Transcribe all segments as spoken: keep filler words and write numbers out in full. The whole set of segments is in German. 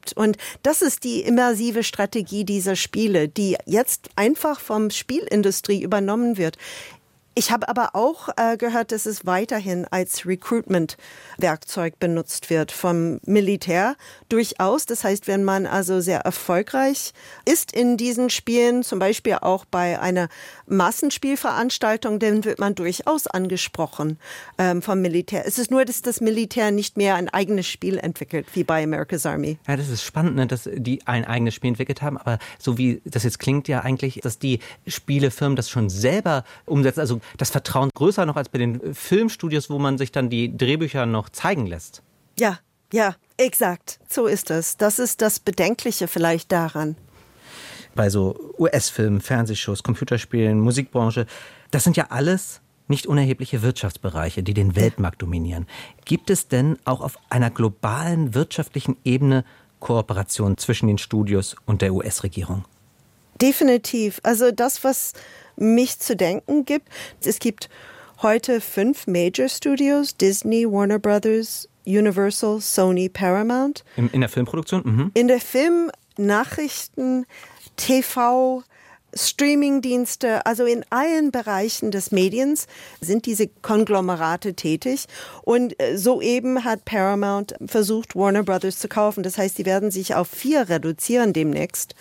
gibt. Und das ist die immersive Strategie dieser Spiele, die jetzt einfach vom Spielindustrie übernommen wird. Ich habe aber auch äh, gehört, dass es weiterhin als Recruitment-Werkzeug benutzt wird vom Militär durchaus. Das heißt, wenn man also sehr erfolgreich ist in diesen Spielen, zum Beispiel auch bei einer Massenspielveranstaltung, dann wird man durchaus angesprochen ähm, vom Militär. Es ist nur, dass das Militär nicht mehr ein eigenes Spiel entwickelt, wie bei America's Army. Ja, das ist spannend, ne, dass die ein eigenes Spiel entwickelt haben. Aber so wie das jetzt klingt ja eigentlich, dass die Spielefirmen das schon selber umsetzen. Also das Vertrauen größer noch als bei den Filmstudios, wo man sich dann die Drehbücher noch zeigen lässt. Ja, ja, exakt. So ist es. Das ist das Bedenkliche vielleicht daran. Bei so U S-Filmen, Fernsehshows, Computerspielen, Musikbranche, das sind ja alles nicht unerhebliche Wirtschaftsbereiche, die den Weltmarkt dominieren. Gibt es denn auch auf einer globalen wirtschaftlichen Ebene Kooperation zwischen den Studios und der U S-Regierung? Definitiv. Also das, was mich zu denken gibt, es gibt heute fünf Major Studios, Disney, Warner Brothers, Universal, Sony, Paramount. In, in der Filmproduktion? Mhm. In der Film, Nachrichten, T V, Streamingdienste, also in allen Bereichen des Mediens sind diese Konglomerate tätig. Und soeben hat Paramount versucht, Warner Brothers zu kaufen. Das heißt, sie werden sich auf vier reduzieren demnächst.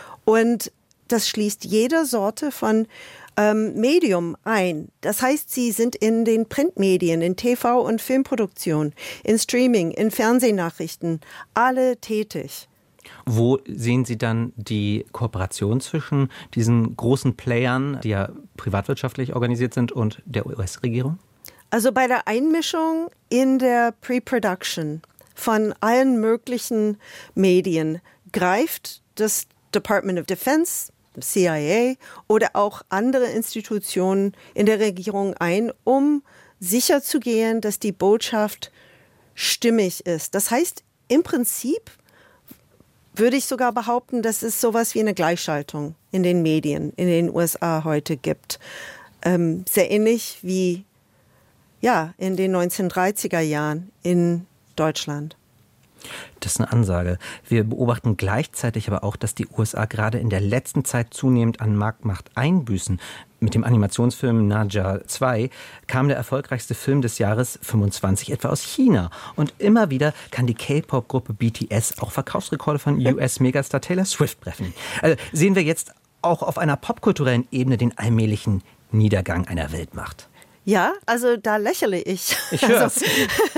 Und das schließt jede Sorte von ähm, Medium ein. Das heißt, sie sind in den Printmedien, in T V- und Filmproduktion, in Streaming, in Fernsehnachrichten, alle tätig. Wo sehen Sie dann die Kooperation zwischen diesen großen Playern, die ja privatwirtschaftlich organisiert sind, und der U S-Regierung? Also bei der Einmischung in der Pre-Production von allen möglichen Medien greift das Department of Defense, C I A oder auch andere Institutionen in der Regierung ein, um sicherzugehen, dass die Botschaft stimmig ist. Das heißt, im Prinzip würde ich sogar behaupten, dass es sowas wie eine Gleichschaltung in den Medien in den U S A heute gibt. Ähm, sehr ähnlich wie ja, in den neunzehnhundertdreißiger Jahren in Deutschland. Das ist eine Ansage. Wir beobachten gleichzeitig aber auch, dass die U S A gerade in der letzten Zeit zunehmend an Marktmacht einbüßen. Mit dem Animationsfilm Naja zwei kam der erfolgreichste Film des Jahres fünfundzwanzig etwa aus China. Und immer wieder kann die K-Pop-Gruppe B T S auch Verkaufsrekorde von U S-Megastar Taylor Swift brechen. Also sehen wir jetzt auch auf einer popkulturellen Ebene den allmählichen Niedergang einer Weltmacht. Ja, also da lächle ich. Ich höre es. Also,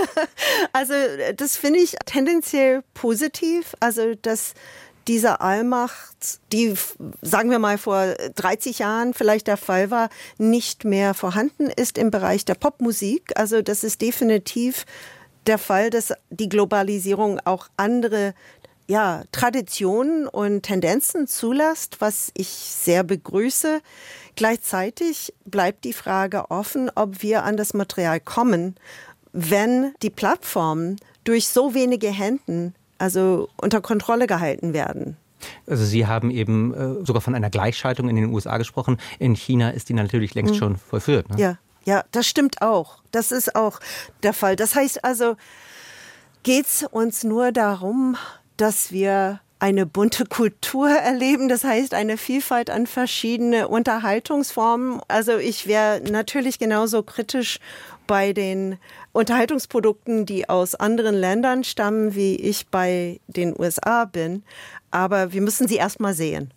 also das finde ich tendenziell positiv. Also dass diese Allmacht, die, sagen wir mal, vor dreißig Jahren vielleicht der Fall war, nicht mehr vorhanden ist im Bereich der Popmusik. Also das ist definitiv der Fall, dass die Globalisierung auch andere ja, Traditionen und Tendenzen zulässt, was ich sehr begrüße. Gleichzeitig bleibt die Frage offen, ob wir an das Material kommen, wenn die Plattformen durch so wenige Händen, also unter Kontrolle gehalten werden. Also Sie haben eben äh, sogar von einer Gleichschaltung in den U S A gesprochen. In China ist die natürlich längst mhm. schon vollführt. Ne? Ja, ja, das stimmt auch. Das ist auch der Fall. Das heißt also, geht es uns nur darum, dass wir eine bunte Kultur erleben, das heißt eine Vielfalt an verschiedene Unterhaltungsformen. Also ich wäre natürlich genauso kritisch bei den Unterhaltungsprodukten, die aus anderen Ländern stammen, wie ich bei den U S A bin. Aber wir müssen sie erst mal sehen.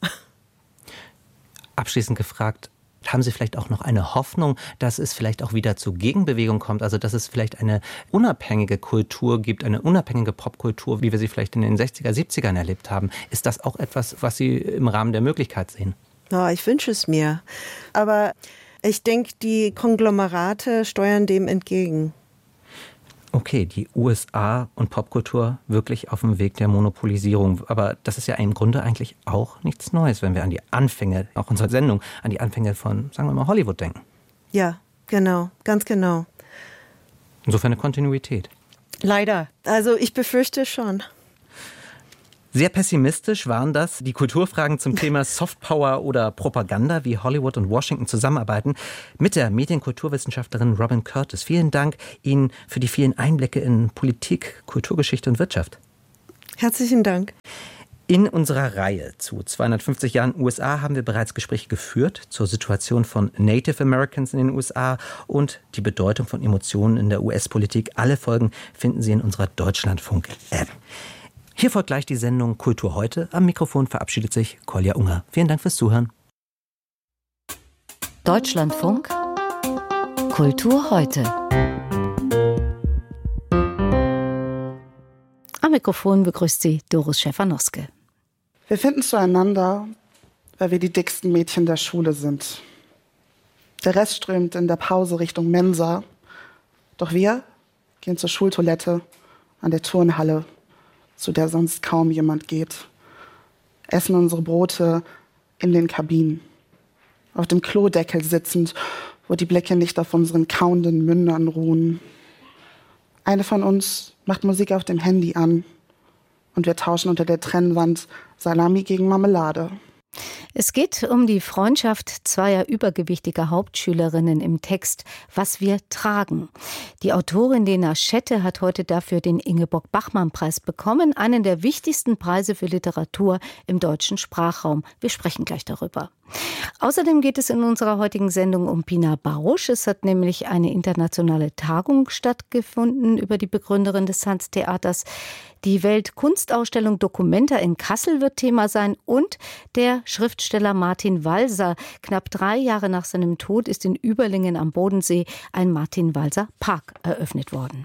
Abschließend gefragt, haben Sie vielleicht auch noch eine Hoffnung, dass es vielleicht auch wieder zur Gegenbewegung kommt? Also dass es vielleicht eine unabhängige Kultur gibt, eine unabhängige Popkultur, wie wir sie vielleicht in den sechziger, siebzigern erlebt haben. Ist das auch etwas, was Sie im Rahmen der Möglichkeit sehen? Ja, ich wünsche es mir. Aber ich denke, die Konglomerate steuern dem entgegen. Okay, die U S A und Popkultur wirklich auf dem Weg der Monopolisierung. Aber das ist ja im Grunde eigentlich auch nichts Neues, wenn wir an die Anfänge, auch unserer Sendung, an die Anfänge von, sagen wir mal, Hollywood denken. Ja, genau, ganz genau. Insofern eine Kontinuität. Leider. Also ich befürchte schon. Sehr pessimistisch waren das die Kulturfragen zum Thema Softpower oder Propaganda, wie Hollywood und Washington zusammenarbeiten, mit der Medienkulturwissenschaftlerin Robin Curtis. Vielen Dank Ihnen für die vielen Einblicke in Politik, Kulturgeschichte und Wirtschaft. Herzlichen Dank. In unserer Reihe zu zweihundertfünfzig Jahren U S A haben wir bereits Gespräche geführt zur Situation von Native Americans in den U S A und die Bedeutung von Emotionen in der U S-Politik. Alle Folgen finden Sie in unserer Deutschlandfunk-App. Hier folgt gleich die Sendung Kultur heute. Am Mikrofon verabschiedet sich Kolja Unger. Vielen Dank fürs Zuhören. Deutschlandfunk Kultur heute. Am Mikrofon begrüßt Sie Doris Schäfer-Noske. Wir finden zueinander, weil wir die dicksten Mädchen der Schule sind. Der Rest strömt in der Pause Richtung Mensa. Doch wir gehen zur Schultoilette an der Turnhalle, zu der sonst kaum jemand geht. Essen unsere Brote in den Kabinen. Auf dem Klodeckel sitzend, wo die Blicke nicht auf unseren kauenden Mündern ruhen. Eine von uns macht Musik auf dem Handy an und wir tauschen unter der Trennwand Salami gegen Marmelade. Es geht um die Freundschaft zweier übergewichtiger Hauptschülerinnen im Text »Was wir tragen«. Die Autorin Lena Schette hat heute dafür den Ingeborg-Bachmann-Preis bekommen, einen der wichtigsten Preise für Literatur im deutschen Sprachraum. Wir sprechen gleich darüber. Außerdem geht es in unserer heutigen Sendung um Pina Bausch. Es hat nämlich eine internationale Tagung stattgefunden über die Begründerin des Sanz-Theaters. Die Weltkunstausstellung Documenta in Kassel wird Thema sein und der Schriftsteller Martin Walser. Knapp drei Jahre nach seinem Tod ist in Überlingen am Bodensee ein Martin-Walser-Park eröffnet worden.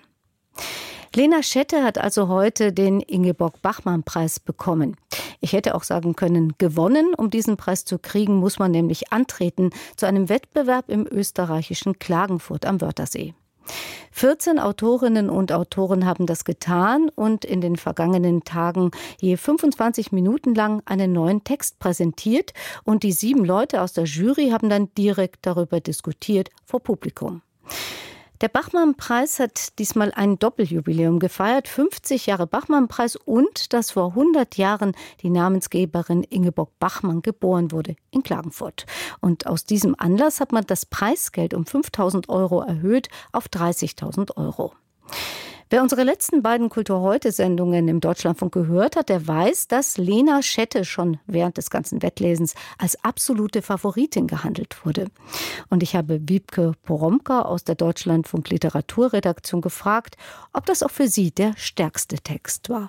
Lena Schette hat also heute den Ingeborg-Bachmann-Preis bekommen. Ich hätte auch sagen können, gewonnen. Um diesen Preis zu kriegen, muss man nämlich antreten zu einem Wettbewerb im österreichischen Klagenfurt am Wörthersee. vierzehn Autorinnen und Autoren haben das getan und in den vergangenen Tagen je fünfundzwanzig Minuten lang einen neuen Text präsentiert. Und die sieben Leute aus der Jury haben dann direkt darüber diskutiert vor Publikum. Der Bachmann-Preis hat diesmal ein Doppeljubiläum gefeiert, fünfzig Jahre Bachmann-Preis und dass vor hundert Jahren die Namensgeberin Ingeborg Bachmann geboren wurde in Klagenfurt. Und aus diesem Anlass hat man das Preisgeld um fünftausend Euro erhöht auf dreißigtausend Euro. Wer unsere letzten beiden Kultur-heute-Sendungen im Deutschlandfunk gehört hat, der weiß, dass Lena Schette schon während des ganzen Wettlesens als absolute Favoritin gehandelt wurde. Und ich habe Wiebke Poromka aus der Deutschlandfunk-Literaturredaktion gefragt, ob das auch für sie der stärkste Text war.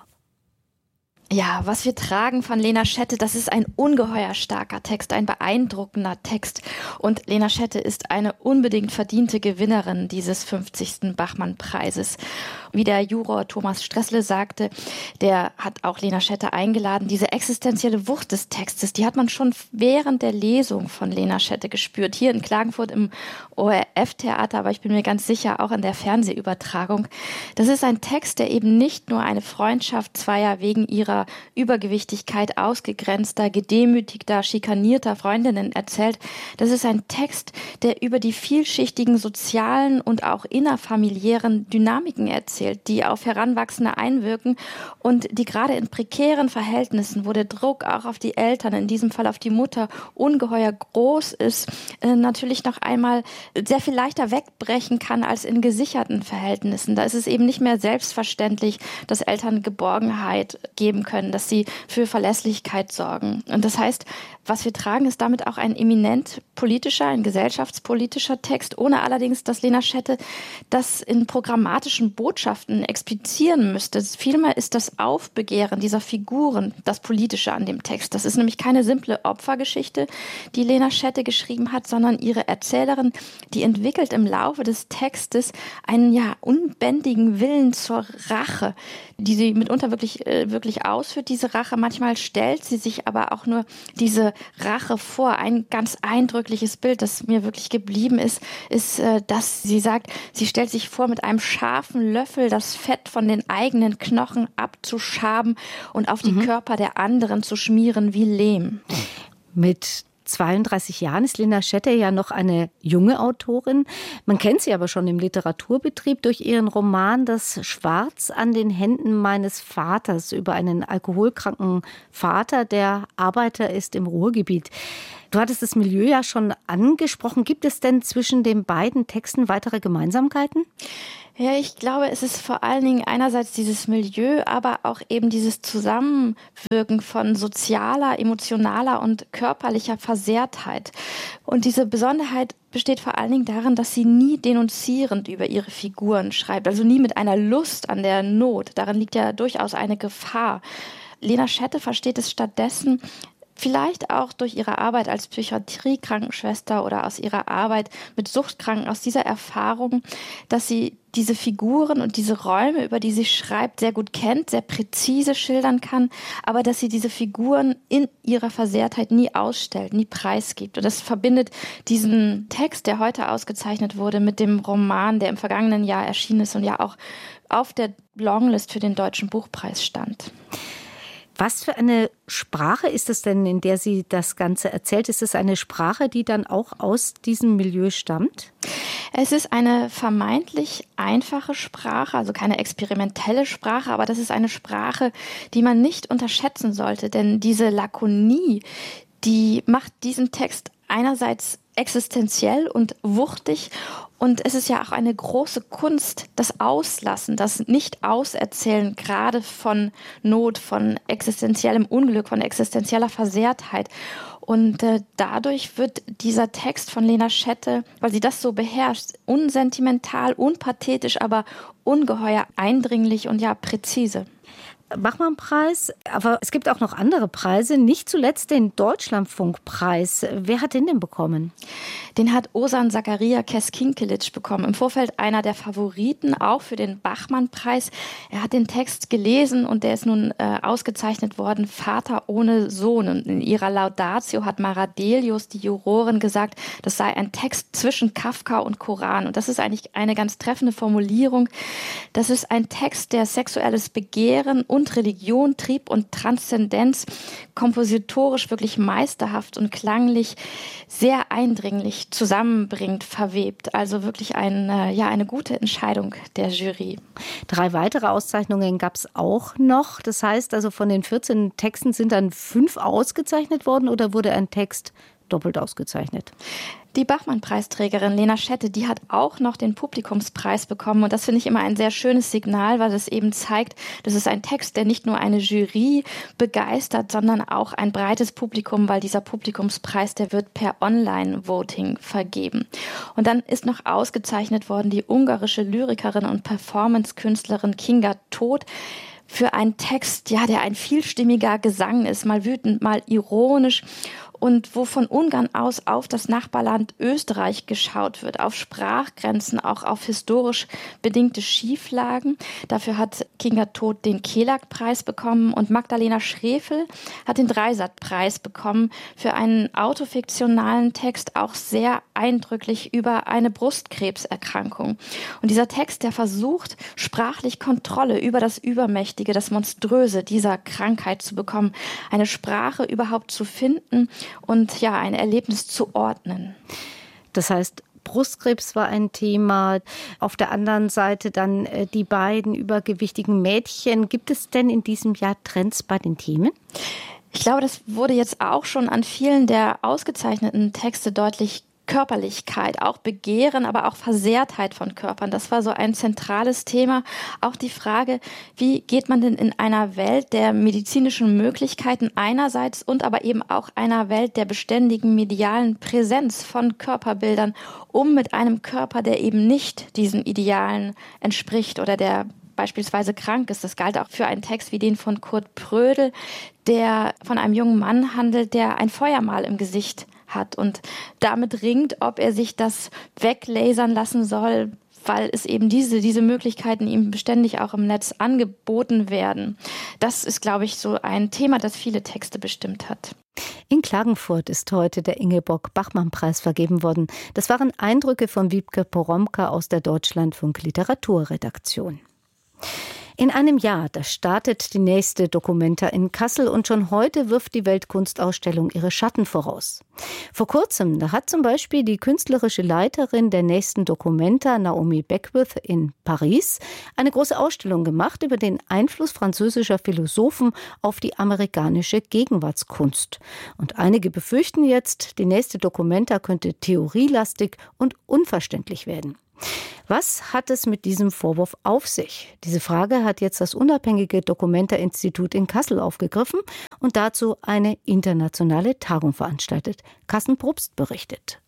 Ja, was wir tragen von Lena Schette, das ist ein ungeheuer starker Text, ein beeindruckender Text. Und Lena Schette ist eine unbedingt verdiente Gewinnerin dieses fünfzigsten Bachmann-Preises. Wie der Juror Thomas Stressle sagte, der hat auch Lena Schette eingeladen. Diese existenzielle Wucht des Textes, die hat man schon während der Lesung von Lena Schette gespürt. Hier in Klagenfurt im O R F-Theater, aber ich bin mir ganz sicher auch in der Fernsehübertragung. Das ist ein Text, der eben nicht nur eine Freundschaft zweier wegen ihrer Übergewichtigkeit ausgegrenzter, gedemütigter, schikanierter Freundinnen erzählt. Das ist ein Text, der über die vielschichtigen sozialen und auch innerfamiliären Dynamiken erzählt, die auf Heranwachsende einwirken und die gerade in prekären Verhältnissen, wo der Druck auch auf die Eltern, in diesem Fall auf die Mutter, ungeheuer groß ist, äh, natürlich noch einmal sehr viel leichter wegbrechen kann als in gesicherten Verhältnissen. Da ist es eben nicht mehr selbstverständlich, dass Eltern Geborgenheit geben können, dass sie für Verlässlichkeit sorgen. Und das heißt, was wir tragen, ist damit auch ein eminent politischer, ein gesellschaftspolitischer Text, ohne allerdings, dass Lena Schette das in programmatischen Botschaften explizieren müsste. Vielmehr ist das Aufbegehren dieser Figuren das Politische an dem Text. Das ist nämlich keine simple Opfergeschichte, die Lena Schette geschrieben hat, sondern ihre Erzählerin, die entwickelt im Laufe des Textes einen ja unbändigen Willen zur Rache, die sie mitunter wirklich, äh, wirklich ausführt, diese Rache. Manchmal stellt sie sich aber auch nur diese Rache vor. Ein ganz eindrückliches Bild, das mir wirklich geblieben ist, ist, äh, dass sie sagt, sie stellt sich vor, mit einem scharfen Löffel das Fett von den eigenen Knochen abzuschaben und auf die mhm. Körper der anderen zu schmieren wie Lehm. Mit zweiunddreißig Jahren ist Lena Schette ja noch eine junge Autorin. Man kennt sie aber schon im Literaturbetrieb durch ihren Roman »Das Schwarz an den Händen meines Vaters« über einen alkoholkranken Vater, der Arbeiter ist im Ruhrgebiet. Du hattest das Milieu ja schon angesprochen. Gibt es denn zwischen den beiden Texten weitere Gemeinsamkeiten? Ja, ich glaube, es ist vor allen Dingen einerseits dieses Milieu, aber auch eben dieses Zusammenwirken von sozialer, emotionaler und körperlicher Versehrtheit. Und diese Besonderheit besteht vor allen Dingen darin, dass sie nie denunzierend über ihre Figuren schreibt, also nie mit einer Lust an der Not. Darin liegt ja durchaus eine Gefahr. Lena Schette versteht es stattdessen, vielleicht auch durch ihre Arbeit als Psychiatrie-Krankenschwester oder aus ihrer Arbeit mit Suchtkranken, aus dieser Erfahrung, dass sie diese Figuren und diese Räume, über die sie schreibt, sehr gut kennt, sehr präzise schildern kann, aber dass sie diese Figuren in ihrer Versehrtheit nie ausstellt, nie preisgibt. Und das verbindet diesen Text, der heute ausgezeichnet wurde, mit dem Roman, der im vergangenen Jahr erschienen ist und ja auch auf der Longlist für den Deutschen Buchpreis stand. Was für eine Sprache ist es denn, in der sie das Ganze erzählt? Ist es eine Sprache, die dann auch aus diesem Milieu stammt? Es ist eine vermeintlich einfache Sprache, also keine experimentelle Sprache, aber das ist eine Sprache, die man nicht unterschätzen sollte, denn diese Lakonie, die macht diesen Text einerseits existenziell und wuchtig. Und es ist ja auch eine große Kunst, das Auslassen, das Nicht-Auserzählen, gerade von Not, von existenziellem Unglück, von existenzieller Versehrtheit. Und äh, dadurch wird dieser Text von Lena Schette, weil sie das so beherrscht, unsentimental, unpathetisch, aber ungeheuer eindringlich und ja präzise. Bachmann-Preis, aber es gibt auch noch andere Preise, nicht zuletzt den Deutschlandfunkpreis. Wer hat den denn bekommen? Den hat Ozan Zakaria Keskinkelic bekommen, im Vorfeld einer der Favoriten, auch für den Bachmann-Preis. Er hat den Text gelesen und der ist nun äh, ausgezeichnet worden, Vater ohne Sohn. Und in ihrer Laudatio hat Mara Delius, die Jurorin, gesagt, das sei ein Text zwischen Kafka und Koran. Und das ist eigentlich eine ganz treffende Formulierung. Das ist ein Text, der sexuelles Begehren und und Religion, Trieb und Transzendenz kompositorisch wirklich meisterhaft und klanglich sehr eindringlich zusammenbringt, verwebt. Also wirklich ein, ja, eine gute Entscheidung der Jury. Drei weitere Auszeichnungen gab es auch noch. Das heißt also, von den vierzehn Texten sind dann fünf ausgezeichnet worden oder wurde ein Text doppelt ausgezeichnet? Die Bachmann-Preisträgerin Lena Schette, die hat auch noch den Publikumspreis bekommen. Und das finde ich immer ein sehr schönes Signal, weil es eben zeigt, das ist ein Text, der nicht nur eine Jury begeistert, sondern auch ein breites Publikum, weil dieser Publikumspreis, der wird per Online-Voting vergeben. Und dann ist noch ausgezeichnet worden die ungarische Lyrikerin und Performance-Künstlerin Kinga Todt für einen Text, ja, der ein vielstimmiger Gesang ist, mal wütend, mal ironisch. Und wo von Ungarn aus auf das Nachbarland Österreich geschaut wird, auf Sprachgrenzen, auch auf historisch bedingte Schieflagen. Dafür hat Kinga Todt den Kelag-Preis bekommen und Magdalena Schrefel hat den Dreisat-Preis bekommen für einen autofiktionalen Text, auch sehr eindrücklich über eine Brustkrebserkrankung. Und dieser Text, der versucht, sprachlich Kontrolle über das Übermächtige, das Monströse dieser Krankheit zu bekommen, eine Sprache überhaupt zu finden und ja, ein Erlebnis zu ordnen. Das heißt, Brustkrebs war ein Thema. Auf der anderen Seite dann äh, die beiden übergewichtigen Mädchen. Gibt es denn in diesem Jahr Trends bei den Themen? Ich glaube, das wurde jetzt auch schon an vielen der ausgezeichneten Texte deutlich. Körperlichkeit, auch Begehren, aber auch Versehrtheit von Körpern. Das war so ein zentrales Thema. Auch die Frage, wie geht man denn in einer Welt der medizinischen Möglichkeiten einerseits und aber eben auch einer Welt der beständigen medialen Präsenz von Körperbildern um mit einem Körper, der eben nicht diesen Idealen entspricht oder der beispielsweise krank ist. Das galt auch für einen Text wie den von Kurt Prödel, der von einem jungen Mann handelt, der ein Feuermal im Gesicht hat und damit ringt, ob er sich das weglasern lassen soll, weil es eben diese, diese Möglichkeiten ihm beständig auch im Netz angeboten werden. Das ist, glaube ich, so ein Thema, das viele Texte bestimmt hat. In Klagenfurt ist heute der Ingeborg-Bachmann-Preis vergeben worden. Das waren Eindrücke von Wiebke Poromka aus der Deutschlandfunk Literaturredaktion. In einem Jahr, da startet die nächste Documenta in Kassel und schon heute wirft die Weltkunstausstellung ihre Schatten voraus. Vor kurzem, da hat zum Beispiel die künstlerische Leiterin der nächsten Documenta, Naomi Beckwith in Paris, eine große Ausstellung gemacht über den Einfluss französischer Philosophen auf die amerikanische Gegenwartskunst. Und einige befürchten jetzt, die nächste Documenta könnte theorielastig und unverständlich werden. Was hat es mit diesem Vorwurf auf sich? Diese Frage hat jetzt das unabhängige Documenta-Institut in Kassel aufgegriffen und dazu eine internationale Tagung veranstaltet. Carsten Probst berichtet.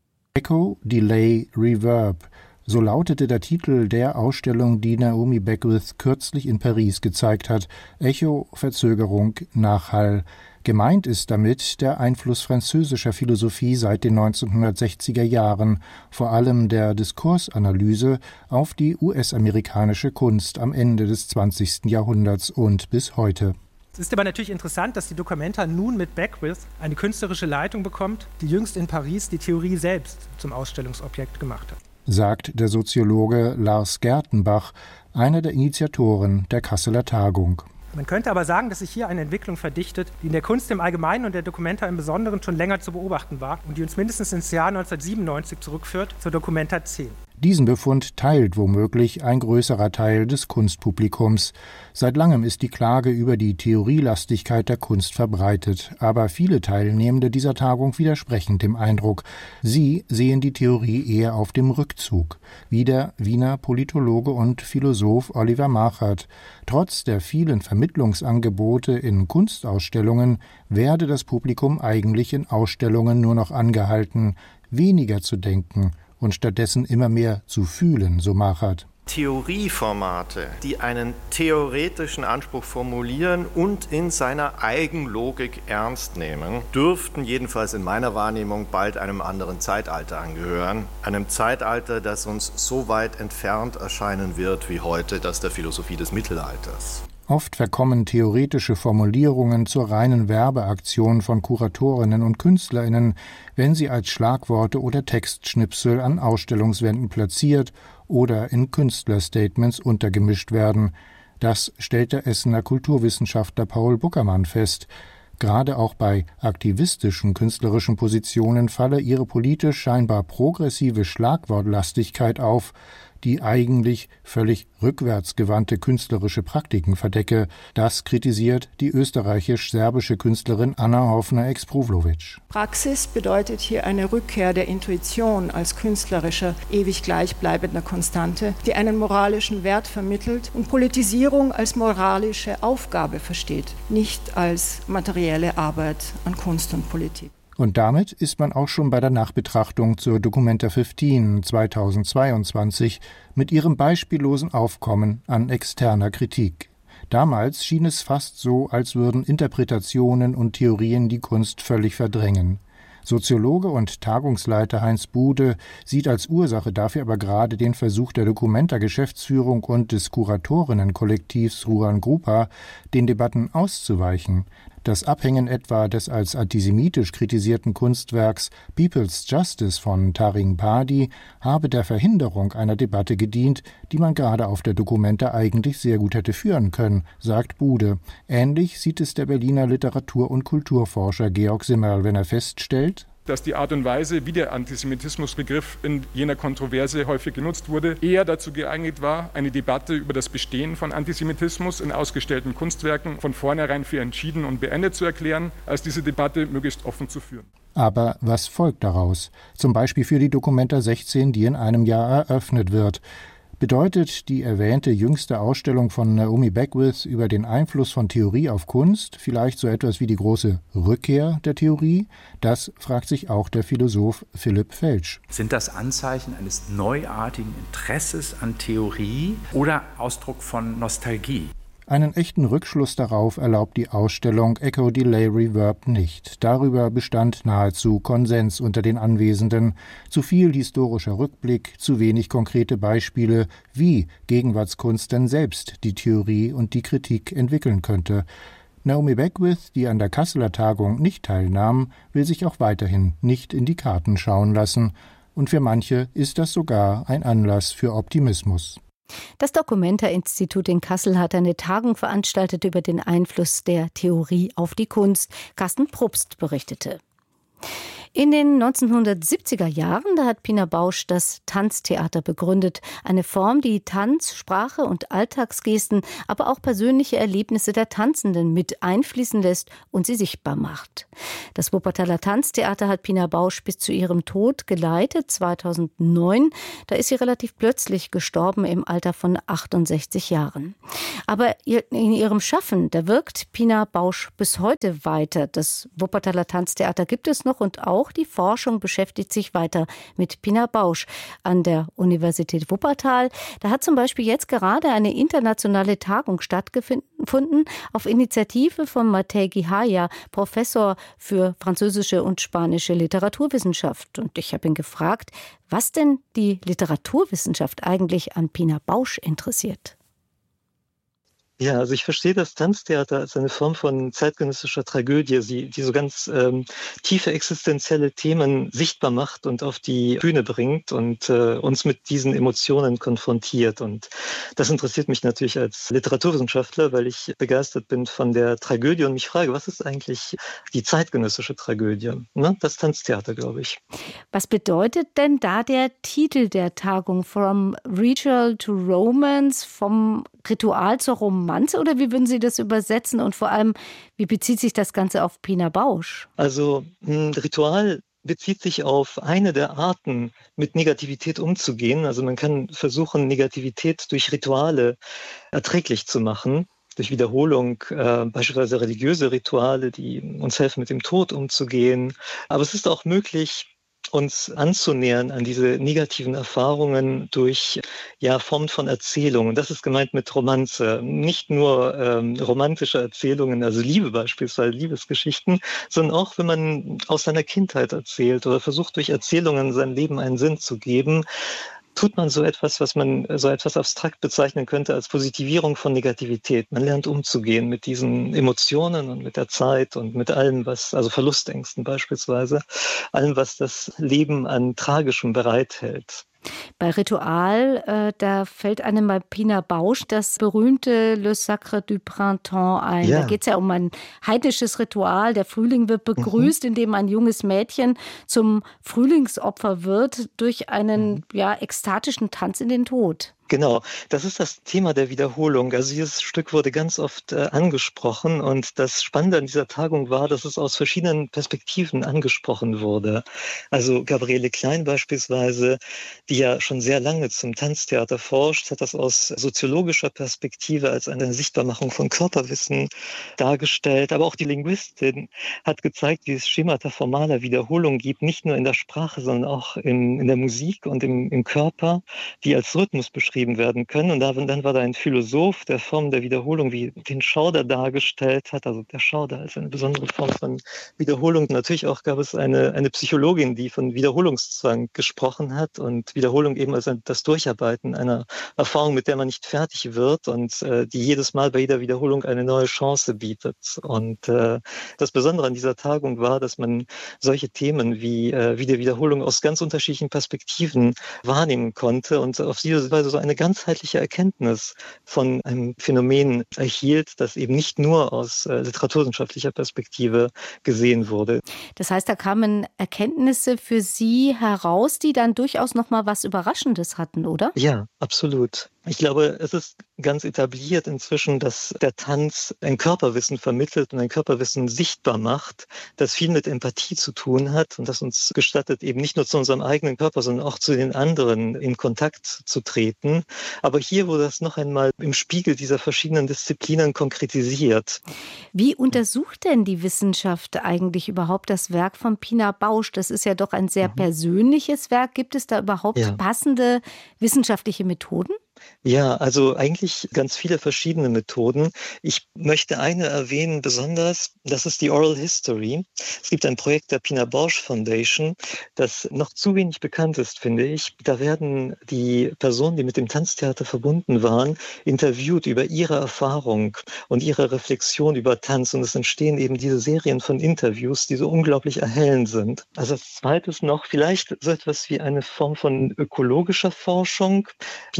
Echo, Delay, Reverb. So lautete der Titel der Ausstellung, die Naomi Beckwith kürzlich in Paris gezeigt hat. Echo, Verzögerung, Nachhall. Gemeint ist damit der Einfluss französischer Philosophie seit den neunzehnhundertsechziger Jahren, vor allem der Diskursanalyse, auf die U S-amerikanische Kunst am Ende des zwanzigsten Jahrhunderts und bis heute. Es ist aber natürlich interessant, dass die Documenta nun mit Beckwith eine künstlerische Leitung bekommt, die jüngst in Paris die Theorie selbst zum Ausstellungsobjekt gemacht hat, sagt der Soziologe Lars Gertenbach, einer der Initiatoren der Kasseler Tagung. Man könnte aber sagen, dass sich hier eine Entwicklung verdichtet, die in der Kunst im Allgemeinen und der Documenta im Besonderen schon länger zu beobachten war und die uns mindestens ins Jahr neunzehnhundertsiebenundneunzig zurückführt, zur Documenta zehn. Diesen Befund teilt womöglich ein größerer Teil des Kunstpublikums. Seit langem ist die Klage über die Theorielastigkeit der Kunst verbreitet. Aber viele Teilnehmende dieser Tagung widersprechen dem Eindruck. Sie sehen die Theorie eher auf dem Rückzug, wie der Wiener Politologe und Philosoph Oliver Machert. Trotz der vielen Vermittlungsangebote in Kunstausstellungen werde das Publikum eigentlich in Ausstellungen nur noch angehalten, weniger zu denken und stattdessen immer mehr zu fühlen, so Machert. Theorieformate, die einen theoretischen Anspruch formulieren und in seiner Eigenlogik ernst nehmen, dürften jedenfalls in meiner Wahrnehmung bald einem anderen Zeitalter angehören. Einem Zeitalter, das uns so weit entfernt erscheinen wird wie heute das der Philosophie des Mittelalters. Oft verkommen theoretische Formulierungen zur reinen Werbeaktion von Kuratorinnen und KünstlerInnen, wenn sie als Schlagworte oder Textschnipsel an Ausstellungswänden platziert oder in Künstlerstatements untergemischt werden. Das stellt der Essener Kulturwissenschaftler Paul Buckermann fest. Gerade auch bei aktivistischen künstlerischen Positionen falle ihre politisch scheinbar progressive Schlagwortlastigkeit auf, die eigentlich völlig rückwärtsgewandte künstlerische Praktiken verdecke. Das kritisiert die österreichisch-serbische Künstlerin Anna Hoffner-Expruvlovic. Praxis bedeutet hier eine Rückkehr der Intuition als künstlerischer, ewig gleichbleibender Konstante, die einen moralischen Wert vermittelt und Politisierung als moralische Aufgabe versteht, nicht als materielle Arbeit an Kunst und Politik. Und damit ist man auch schon bei der Nachbetrachtung zur Documenta fünfzehn zweitausendzweiundzwanzig mit ihrem beispiellosen Aufkommen an externer Kritik. Damals schien es fast so, als würden Interpretationen und Theorien die Kunst völlig verdrängen. Soziologe und Tagungsleiter Heinz Bude sieht als Ursache dafür aber gerade den Versuch der Documenta-Geschäftsführung und des Kuratorinnenkollektivs Ruan Grupa, den Debatten auszuweichen. Das Abhängen etwa des als antisemitisch kritisierten Kunstwerks People's Justice von Taring Padi habe der Verhinderung einer Debatte gedient, die man gerade auf der Documenta eigentlich sehr gut hätte führen können, sagt Bude. Ähnlich sieht es der Berliner Literatur- und Kulturforscher Georg Simmerl, wenn er feststellt, dass die Art und Weise, wie der Antisemitismusbegriff in jener Kontroverse häufig genutzt wurde, eher dazu geeignet war, eine Debatte über das Bestehen von Antisemitismus in ausgestellten Kunstwerken von vornherein für entschieden und beendet zu erklären, als diese Debatte möglichst offen zu führen. Aber was folgt daraus? Zum Beispiel für die Documenta sechzehn, die in einem Jahr eröffnet wird. Bedeutet die erwähnte jüngste Ausstellung von Naomi Beckwith über den Einfluss von Theorie auf Kunst vielleicht so etwas wie die große Rückkehr der Theorie? Das fragt sich auch der Philosoph Philipp Felsch. Sind das Anzeichen eines neuartigen Interesses an Theorie oder Ausdruck von Nostalgie? Einen echten Rückschluss darauf erlaubt die Ausstellung Echo, Delay, Reverb nicht. Darüber bestand nahezu Konsens unter den Anwesenden. Zu viel historischer Rückblick, zu wenig konkrete Beispiele, wie Gegenwartskunst denn selbst die Theorie und die Kritik entwickeln könnte. Naomi Beckwith, die an der Kasseler Tagung nicht teilnahm, will sich auch weiterhin nicht in die Karten schauen lassen. Und für manche ist das sogar ein Anlass für Optimismus. Das Documenta-Institut in Kassel hat eine Tagung veranstaltet über den Einfluss der Theorie auf die Kunst. Carsten Probst berichtete. In den neunzehnhundertsiebziger Jahren, da hat Pina Bausch das Tanztheater begründet. Eine Form, die Tanz, Sprache und Alltagsgesten, aber auch persönliche Erlebnisse der Tanzenden mit einfließen lässt und sie sichtbar macht. Das Wuppertaler Tanztheater hat Pina Bausch bis zu ihrem Tod geleitet, zweitausendneun. Da ist sie relativ plötzlich gestorben im Alter von achtundsechzig Jahren. Aber in ihrem Schaffen, da wirkt Pina Bausch bis heute weiter. Das Wuppertaler Tanztheater gibt es noch und auch die Forschung beschäftigt sich weiter mit Pina Bausch an der Universität Wuppertal. Da hat zum Beispiel jetzt gerade eine internationale Tagung stattgefunden auf Initiative von Matej Gihaja, Professor für französische und spanische Literaturwissenschaft. Und ich habe ihn gefragt, was denn die Literaturwissenschaft eigentlich an Pina Bausch interessiert. Ja, also ich verstehe das Tanztheater als eine Form von zeitgenössischer Tragödie, die, die so ganz ähm, tiefe existenzielle Themen sichtbar macht und auf die Bühne bringt und äh, uns mit diesen Emotionen konfrontiert. Und das interessiert mich natürlich als Literaturwissenschaftler, weil ich begeistert bin von der Tragödie und mich frage, was ist eigentlich die zeitgenössische Tragödie? Ne? Das Tanztheater, glaube ich. Was bedeutet denn da der Titel der Tagung, From Ritual to Romance, vom Ritual zur Romanze, oder wie würden Sie das übersetzen? Und vor allem, wie bezieht sich das Ganze auf Pina Bausch? Also ein Ritual bezieht sich auf eine der Arten, mit Negativität umzugehen. Also man kann versuchen, Negativität durch Rituale erträglich zu machen. Durch Wiederholung, äh, beispielsweise religiöse Rituale, die uns helfen, mit dem Tod umzugehen. Aber es ist auch möglich, uns anzunähern an diese negativen Erfahrungen durch ja, Formen von Erzählungen. Das ist gemeint mit Romanze. Nicht nur ähm, romantische Erzählungen, also Liebe beispielsweise, Liebesgeschichten, sondern auch, wenn man aus seiner Kindheit erzählt oder versucht, durch Erzählungen seinem Leben einen Sinn zu geben, tut man so etwas, was man so etwas abstrakt bezeichnen könnte als Positivierung von Negativität. Man lernt umzugehen mit diesen Emotionen und mit der Zeit und mit allem, was, also Verlustängsten beispielsweise, allem, was das Leben an Tragischem bereithält. Bei Ritual, äh, da fällt einem bei Pina Bausch das berühmte Le Sacre du Printemps ein. Ja. Da geht es ja um ein heidnisches Ritual. Der Frühling wird begrüßt, mhm. indem ein junges Mädchen zum Frühlingsopfer wird durch einen mhm. ja, ekstatischen Tanz in den Tod. Genau, das ist das Thema der Wiederholung. Also dieses Stück wurde ganz oft äh, angesprochen und das Spannende an dieser Tagung war, dass es aus verschiedenen Perspektiven angesprochen wurde. Also Gabriele Klein beispielsweise, die ja schon sehr lange zum Tanztheater forscht, hat das aus soziologischer Perspektive als eine Sichtbarmachung von Körperwissen dargestellt. Aber auch die Linguistin hat gezeigt, wie es Schemata formaler Wiederholung gibt, nicht nur in der Sprache, sondern auch in, in der Musik und im, im Körper, die als Rhythmus beschrieben werden können. Und dann war da ein Philosoph, der Form der Wiederholung wie den Schauder dargestellt hat, also der Schauder als eine besondere Form von Wiederholung. Natürlich auch gab es eine, eine Psychologin, die von Wiederholungszwang gesprochen hat und Wiederholung eben als das Durcharbeiten einer Erfahrung, mit der man nicht fertig wird und äh, die jedes Mal bei jeder Wiederholung eine neue Chance bietet. Und äh, das Besondere an dieser Tagung war, dass man solche Themen wie, äh, wie die Wiederholung aus ganz unterschiedlichen Perspektiven wahrnehmen konnte und auf diese Weise so eine ganzheitliche Erkenntnis von einem Phänomen erhielt, das eben nicht nur aus äh, literaturwissenschaftlicher Perspektive gesehen wurde. Das heißt, da kamen Erkenntnisse für Sie heraus, die dann durchaus noch mal was Überraschendes hatten, oder? Ja, absolut. Ich glaube, es ist ganz etabliert inzwischen, dass der Tanz ein Körperwissen vermittelt und ein Körperwissen sichtbar macht, das viel mit Empathie zu tun hat und das uns gestattet, eben nicht nur zu unserem eigenen Körper, sondern auch zu den anderen in Kontakt zu treten. Aber hier wurde das noch einmal im Spiegel dieser verschiedenen Disziplinen konkretisiert. Wie untersucht denn die Wissenschaft eigentlich überhaupt das Werk von Pina Bausch? Das ist ja doch ein sehr mhm. persönliches Werk. Gibt es da überhaupt ja. passende wissenschaftliche Methoden? Ja, also eigentlich ganz viele verschiedene Methoden. Ich möchte eine erwähnen besonders, das ist die Oral History. Es gibt ein Projekt der Pina Bausch Foundation, das noch zu wenig bekannt ist, finde ich. Da werden die Personen, die mit dem Tanztheater verbunden waren, interviewt über ihre Erfahrung und ihre Reflexion über Tanz. Und es entstehen eben diese Serien von Interviews, die so unglaublich erhellend sind. Also als zweites noch vielleicht so etwas wie eine Form von ökologischer Forschung. Pina Bausch war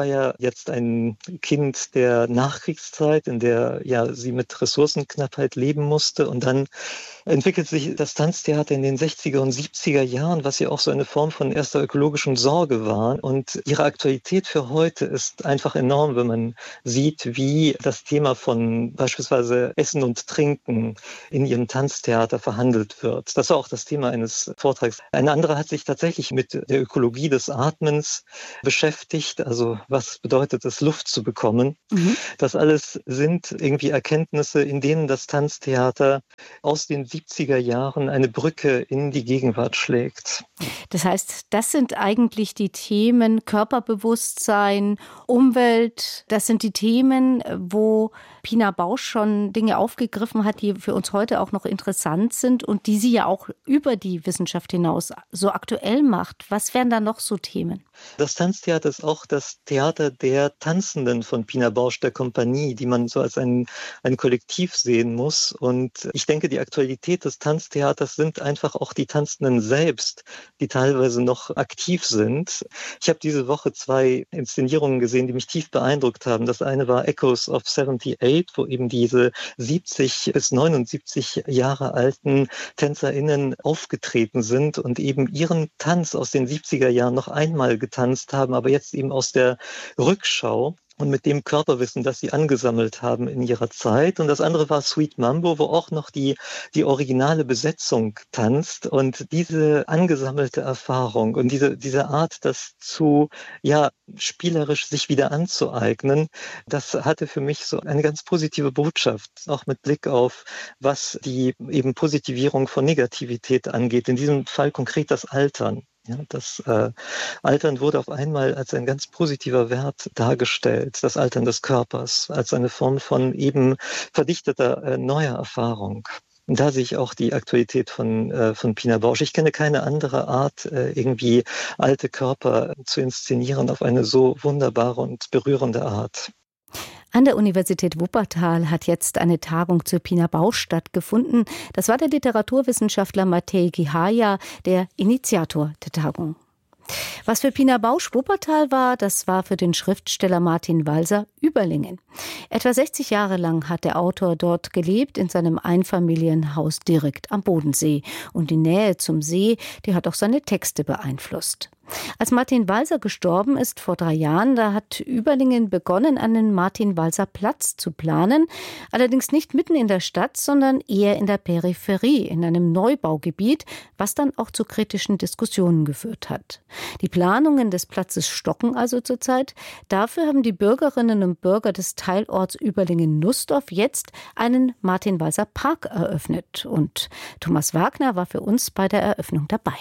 war ja jetzt ein Kind der Nachkriegszeit, in der ja sie mit Ressourcenknappheit leben musste. Und dann entwickelt sich das Tanztheater in den sechziger und siebziger Jahren, was ja auch so eine Form von erster ökologischen Sorge war. Und ihre Aktualität für heute ist einfach enorm, wenn man sieht, wie das Thema von beispielsweise Essen und Trinken in ihrem Tanztheater verhandelt wird. Das war auch das Thema eines Vortrags. Eine andere hat sich tatsächlich mit der Ökologie des Atmens beschäftigt. Also was bedeutet es, Luft zu bekommen? Mhm. Das alles sind irgendwie Erkenntnisse, in denen das Tanztheater aus den siebziger Jahren eine Brücke in die Gegenwart schlägt. Das heißt, das sind eigentlich die Themen Körperbewusstsein, Umwelt. Das sind die Themen, wo Pina Bausch schon Dinge aufgegriffen hat, die für uns heute auch noch interessant sind und die sie ja auch über die Wissenschaft hinaus so aktuell macht. Was wären da noch so Themen? Das Tanztheater ist auch das Theater der Tanzenden von Pina Bausch, der Kompanie, die man so als ein, ein Kollektiv sehen muss. Und ich denke, die Aktualität des Tanztheaters sind einfach auch die Tanzenden selbst, die teilweise noch aktiv sind. Ich habe diese Woche zwei Inszenierungen gesehen, die mich tief beeindruckt haben. Das eine war Echoes of seventy-eight, wo eben diese siebzig bis neunundsiebzig Jahre alten TänzerInnen aufgetreten sind und eben ihren Tanz aus den siebziger Jahren noch einmal getanzt haben, aber jetzt eben aus der Rückschau und mit dem Körperwissen, das sie angesammelt haben in ihrer Zeit. Und das andere war Sweet Mambo, wo auch noch die, die originale Besetzung tanzt. Und diese angesammelte Erfahrung und diese, diese Art, das zu, ja, spielerisch sich wieder anzueignen, das hatte für mich so eine ganz positive Botschaft, auch mit Blick auf, was die eben Positivierung von Negativität angeht. In diesem Fall konkret das Altern. Ja, das äh, Altern wurde auf einmal als ein ganz positiver Wert dargestellt, das Altern des Körpers, als eine Form von eben verdichteter äh, neuer Erfahrung. Und da sehe ich auch die Aktualität von, äh, von Pina Bausch. Ich kenne keine andere Art, äh, irgendwie alte Körper zu inszenieren auf eine so wunderbare und berührende Art. An der Universität Wuppertal hat jetzt eine Tagung zu Pina Bausch stattgefunden. Das war der Literaturwissenschaftler Matej Gihaja, der Initiator der Tagung. Was für Pina Bausch Wuppertal war, das war für den Schriftsteller Martin Walser Überlingen. Etwa sechzig Jahre lang hat der Autor dort gelebt, in seinem Einfamilienhaus direkt am Bodensee. Und die Nähe zum See, die hat auch seine Texte beeinflusst. Als Martin Walser gestorben ist vor drei Jahren, da hat Überlingen begonnen, einen Martin-Walser-Platz zu planen. Allerdings nicht mitten in der Stadt, sondern eher in der Peripherie, in einem Neubaugebiet, was dann auch zu kritischen Diskussionen geführt hat. Die Planungen des Platzes stocken also zurzeit. Dafür haben die Bürgerinnen und Bürger des Teilorts Überlingen-Nussdorf jetzt einen Martin-Walser-Park eröffnet. Und Thomas Wagner war für uns bei der Eröffnung dabei.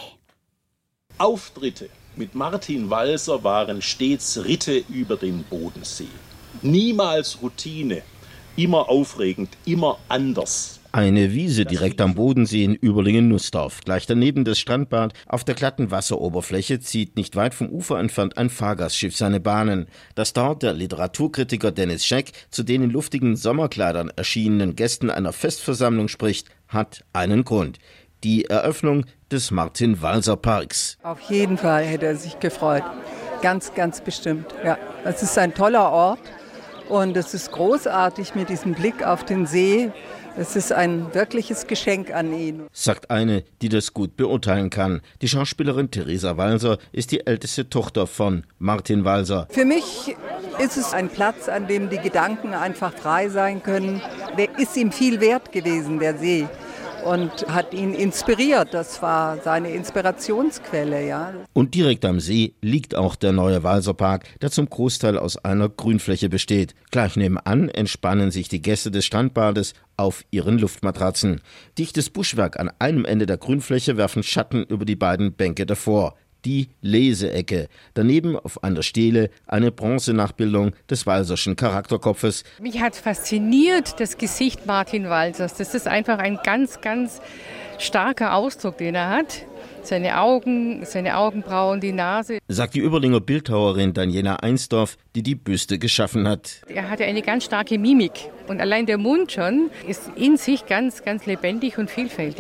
Auftritte mit Martin Walser waren stets Ritte über den Bodensee. Niemals Routine, immer aufregend, immer anders. Eine Wiese direkt am Bodensee in Überlingen-Nussdorf. Gleich daneben das Strandbad. Auf der glatten Wasseroberfläche zieht nicht weit vom Ufer entfernt ein Fahrgastschiff seine Bahnen. Dass dort der Literaturkritiker Dennis Scheck zu den in luftigen Sommerkleidern erschienenen Gästen einer Festversammlung spricht, hat einen Grund. Die Eröffnung des Martin-Walser-Parks. Auf jeden Fall hätte er sich gefreut. Ganz, ganz bestimmt. Ja, es ist ein toller Ort und es ist großartig mit diesem Blick auf den See. Es ist ein wirkliches Geschenk an ihn. Sagt eine, die das gut beurteilen kann. Die Schauspielerin Theresa Walser ist die älteste Tochter von Martin Walser. Für mich ist es ein Platz, an dem die Gedanken einfach frei sein können. Der ist ihm viel wert gewesen, der See. Und hat ihn inspiriert. Das war seine Inspirationsquelle, ja. Und direkt am See liegt auch der neue Walserpark, der zum Großteil aus einer Grünfläche besteht. Gleich nebenan entspannen sich die Gäste des Strandbades auf ihren Luftmatratzen. Dichtes Buschwerk an einem Ende der Grünfläche werfen Schatten über die beiden Bänke davor. Die Leseecke. Daneben auf einer Stele eine Bronzenachbildung des Walserschen Charakterkopfes. Mich hat fasziniert das Gesicht Martin Walsers. Das ist einfach ein ganz, ganz starker Ausdruck, den er hat. Seine Augen, seine Augenbrauen, die Nase. Sagt die Überlinger Bildhauerin Daniela Einsdorf, die die Büste geschaffen hat. Er hatte eine ganz starke Mimik. Und allein der Mund schon ist in sich ganz, ganz lebendig und vielfältig.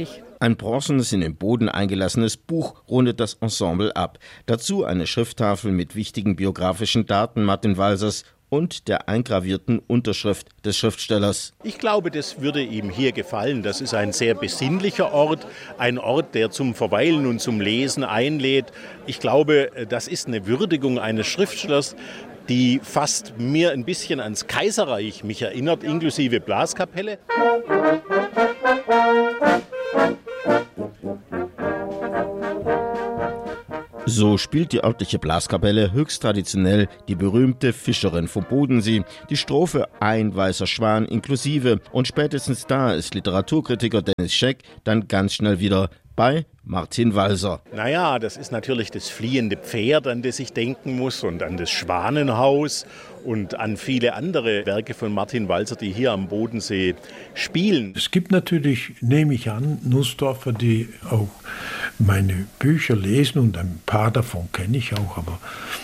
Ein bronzenes, in den Boden eingelassenes Buch rundet das Ensemble ab. Dazu eine Schrifttafel mit wichtigen biografischen Daten Martin Walsers und der eingravierten Unterschrift des Schriftstellers. Ich glaube, das würde ihm hier gefallen. Das ist ein sehr besinnlicher Ort, ein Ort, der zum Verweilen und zum Lesen einlädt. Ich glaube, das ist eine Würdigung eines Schriftstellers, die fast mir ein bisschen ans Kaiserreich mich erinnert, inklusive Blaskapelle. So spielt die örtliche Blaskapelle höchst traditionell die berühmte Fischerin vom Bodensee, die Strophe Ein weißer Schwan inklusive, und spätestens da ist Literaturkritiker Dennis Scheck dann ganz schnell wieder bei Martin Walser. Naja, das ist natürlich das fliehende Pferd, an das ich denken muss, und an das Schwanenhaus und an viele andere Werke von Martin Walser, die hier am Bodensee spielen. Es gibt natürlich, nehme ich an, Nussdorfer, die auch meine Bücher lesen, und ein paar davon kenne ich auch, aber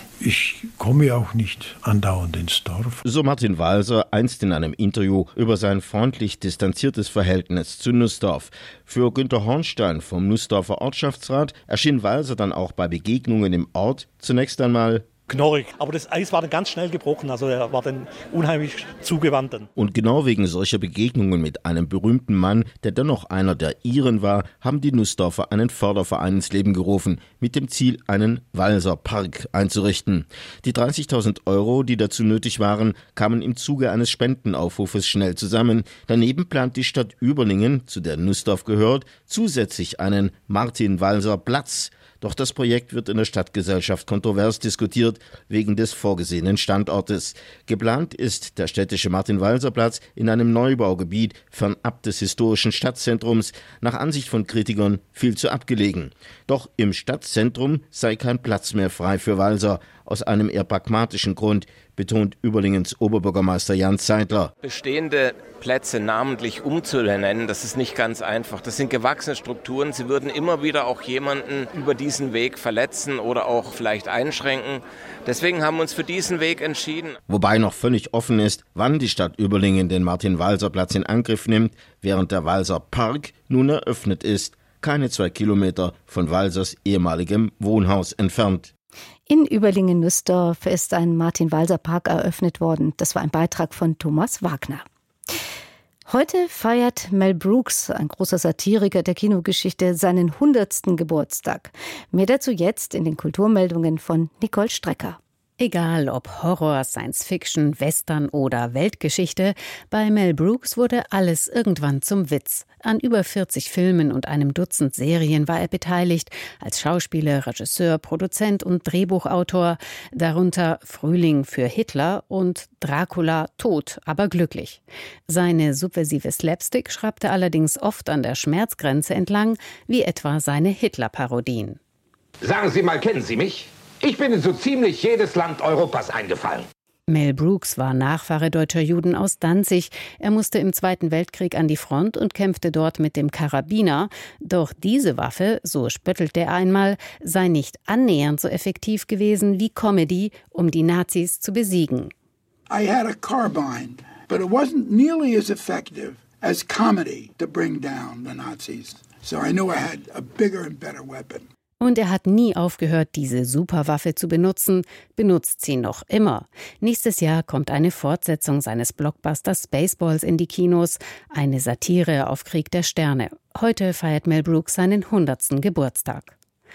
ich komme auch nicht andauernd ins Dorf. So Martin Walser einst in einem Interview über sein freundlich distanziertes Verhältnis zu Nussdorf. Für Günter Hornstein vom Nussdorfer Ortschaftsrat erschien Walser dann auch bei Begegnungen im Ort zunächst einmal knorrig. Aber das Eis war dann ganz schnell gebrochen, also er war dann unheimlich zugewandt. Dann. Und genau wegen solcher Begegnungen mit einem berühmten Mann, der dennoch einer der Iren war, haben die Nussdorfer einen Förderverein ins Leben gerufen, mit dem Ziel, einen Walser Park einzurichten. Die dreißigtausend Euro, die dazu nötig waren, kamen im Zuge eines Spendenaufrufes schnell zusammen. Daneben plant die Stadt Überlingen, zu der Nussdorf gehört, zusätzlich einen Martin-Walser-Platz. Doch das Projekt wird in der Stadtgesellschaft kontrovers diskutiert, wegen des vorgesehenen Standortes. Geplant ist der städtische Martin-Walser-Platz in einem Neubaugebiet fernab des historischen Stadtzentrums, nach Ansicht von Kritikern viel zu abgelegen. Doch im Stadtzentrum sei kein Platz mehr frei für Walser, aus einem eher pragmatischen Grund, betont Überlingens Oberbürgermeister Jan Zeitler. Bestehende Plätze namentlich umzunennen, das ist nicht ganz einfach. Das sind gewachsene Strukturen. Sie würden immer wieder auch jemanden über diesen Weg verletzen oder auch vielleicht einschränken. Deswegen haben wir uns für diesen Weg entschieden. Wobei noch völlig offen ist, wann die Stadt Überlingen den Martin-Walser-Platz in Angriff nimmt, während der Walser Park nun eröffnet ist, keine zwei Kilometer von Walsers ehemaligem Wohnhaus entfernt. In Überlingen-Nussdorf ist ein Martin-Walser-Park eröffnet worden. Das war ein Beitrag von Thomas Wagner. Heute feiert Mel Brooks, ein großer Satiriker der Kinogeschichte, seinen hundertsten Geburtstag. Mehr dazu jetzt in den Kulturmeldungen von Nicole Strecker. Egal ob Horror, Science-Fiction, Western oder Weltgeschichte, bei Mel Brooks wurde alles irgendwann zum Witz. An über vierzig Filmen und einem Dutzend Serien war er beteiligt, als Schauspieler, Regisseur, Produzent und Drehbuchautor, darunter Frühling für Hitler und Dracula tot, aber glücklich. Seine subversive Slapstick schraubte allerdings oft an der Schmerzgrenze entlang, wie etwa seine Hitler-Parodien. Sagen Sie mal, kennen Sie mich? Ich bin in so ziemlich jedes Land Europas eingefallen. Mel Brooks war Nachfahre deutscher Juden aus Danzig. Er musste im Zweiten Weltkrieg an die Front und kämpfte dort mit dem Karabiner. Doch diese Waffe, so spöttelte er einmal, sei nicht annähernd so effektiv gewesen wie Comedy, um die Nazis zu besiegen. I had a carbine, but it wasn't nearly as effective as comedy to bring down the Nazis. So I knew I had a bigger and better weapon. Und er hat nie aufgehört, diese Superwaffe zu benutzen, benutzt sie noch immer. Nächstes Jahr kommt eine Fortsetzung seines Blockbusters Spaceballs in die Kinos, eine Satire auf Krieg der Sterne. Heute feiert Mel Brooks seinen hundertsten Geburtstag.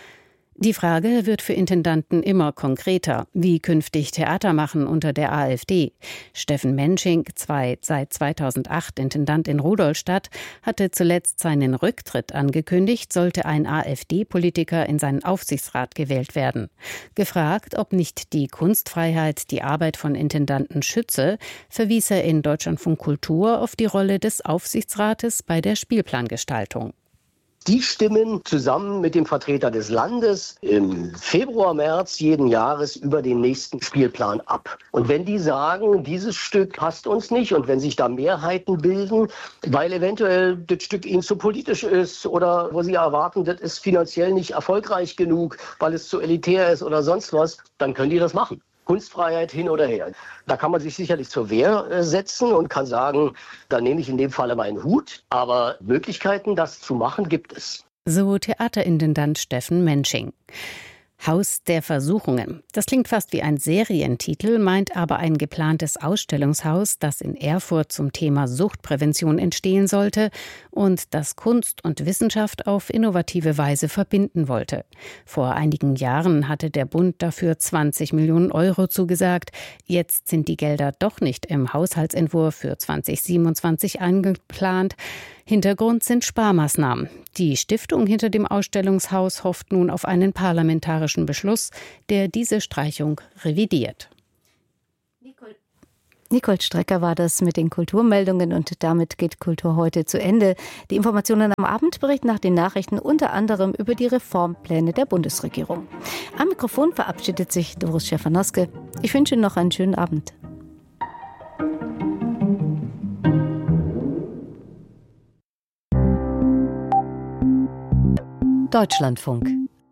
Die Frage wird für Intendanten immer konkreter. Wie künftig Theater machen unter der AfD? Steffen Mensching, zwei, seit zweitausendacht Intendant in Rudolstadt, hatte zuletzt seinen Rücktritt angekündigt, sollte ein AfD-Politiker in seinen Aufsichtsrat gewählt werden. Gefragt, ob nicht die Kunstfreiheit die Arbeit von Intendanten schütze, verwies er in Deutschlandfunk Kultur auf die Rolle des Aufsichtsrates bei der Spielplangestaltung. Die stimmen zusammen mit dem Vertreter des Landes im Februar, März jeden Jahres über den nächsten Spielplan ab. Und wenn die sagen, dieses Stück passt uns nicht, und wenn sich da Mehrheiten bilden, weil eventuell das Stück ihnen zu politisch ist oder wo sie erwarten, das ist finanziell nicht erfolgreich genug, weil es zu elitär ist oder sonst was, dann können die das machen. Kunstfreiheit hin oder her. Da kann man sich sicherlich zur Wehr setzen und kann sagen, da nehme ich in dem Falle meinen Hut. Aber Möglichkeiten, das zu machen, gibt es. So Theaterintendant Steffen Mensching. Haus der Versuchungen. Das klingt fast wie ein Serientitel, meint aber ein geplantes Ausstellungshaus, das in Erfurt zum Thema Suchtprävention entstehen sollte und das Kunst und Wissenschaft auf innovative Weise verbinden wollte. Vor einigen Jahren hatte der Bund dafür zwanzig Millionen Euro zugesagt. Jetzt sind die Gelder doch nicht im Haushaltsentwurf für zwanzig siebenundzwanzig eingeplant. Hintergrund sind Sparmaßnahmen. Die Stiftung hinter dem Ausstellungshaus hofft nun auf einen parlamentarischen Beschluss, der diese Streichung revidiert. Nicole Strecker war das mit den Kulturmeldungen und damit geht Kultur heute zu Ende. Die Informationen am Abendbericht nach den Nachrichten unter anderem über die Reformpläne der Bundesregierung. Am Mikrofon verabschiedet sich Doris Schäfer-Noske. Ich wünsche Ihnen noch einen schönen Abend. Deutschlandfunk.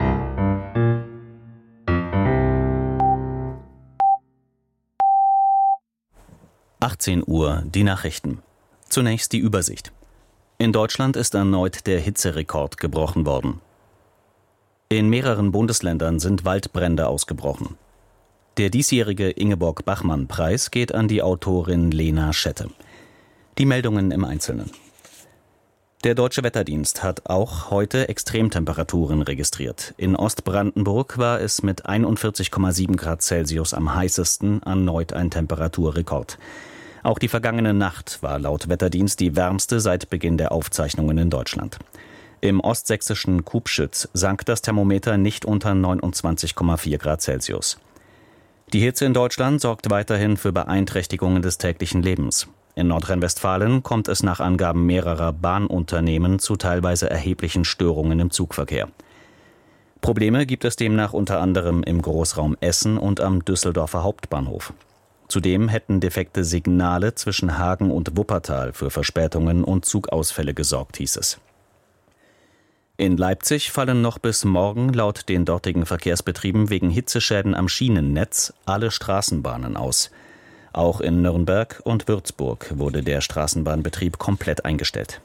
achtzehn Uhr, die Nachrichten. Zunächst die Übersicht. In Deutschland ist erneut der Hitzerekord gebrochen worden. In mehreren Bundesländern sind Waldbrände ausgebrochen. Der diesjährige Ingeborg-Bachmann-Preis geht an die Autorin Lena Schette. Die Meldungen im Einzelnen. Der Deutsche Wetterdienst hat auch heute Extremtemperaturen registriert. In Ostbrandenburg war es mit einundvierzig Komma sieben Grad Celsius am heißesten, erneut ein Temperaturrekord. Auch die vergangene Nacht war laut Wetterdienst die wärmste seit Beginn der Aufzeichnungen in Deutschland. Im ostsächsischen Kubschütz sank das Thermometer nicht unter neunundzwanzig Komma vier Grad Celsius. Die Hitze in Deutschland sorgt weiterhin für Beeinträchtigungen des täglichen Lebens. In Nordrhein-Westfalen kommt es nach Angaben mehrerer Bahnunternehmen zu teilweise erheblichen Störungen im Zugverkehr. Probleme gibt es demnach unter anderem im Großraum Essen und am Düsseldorfer Hauptbahnhof. Zudem hätten defekte Signale zwischen Hagen und Wuppertal für Verspätungen und Zugausfälle gesorgt, hieß es. In Leipzig fallen noch bis morgen laut den dortigen Verkehrsbetrieben wegen Hitzeschäden am Schienennetz alle Straßenbahnen aus. Auch in Nürnberg und Würzburg wurde der Straßenbahnbetrieb komplett eingestellt.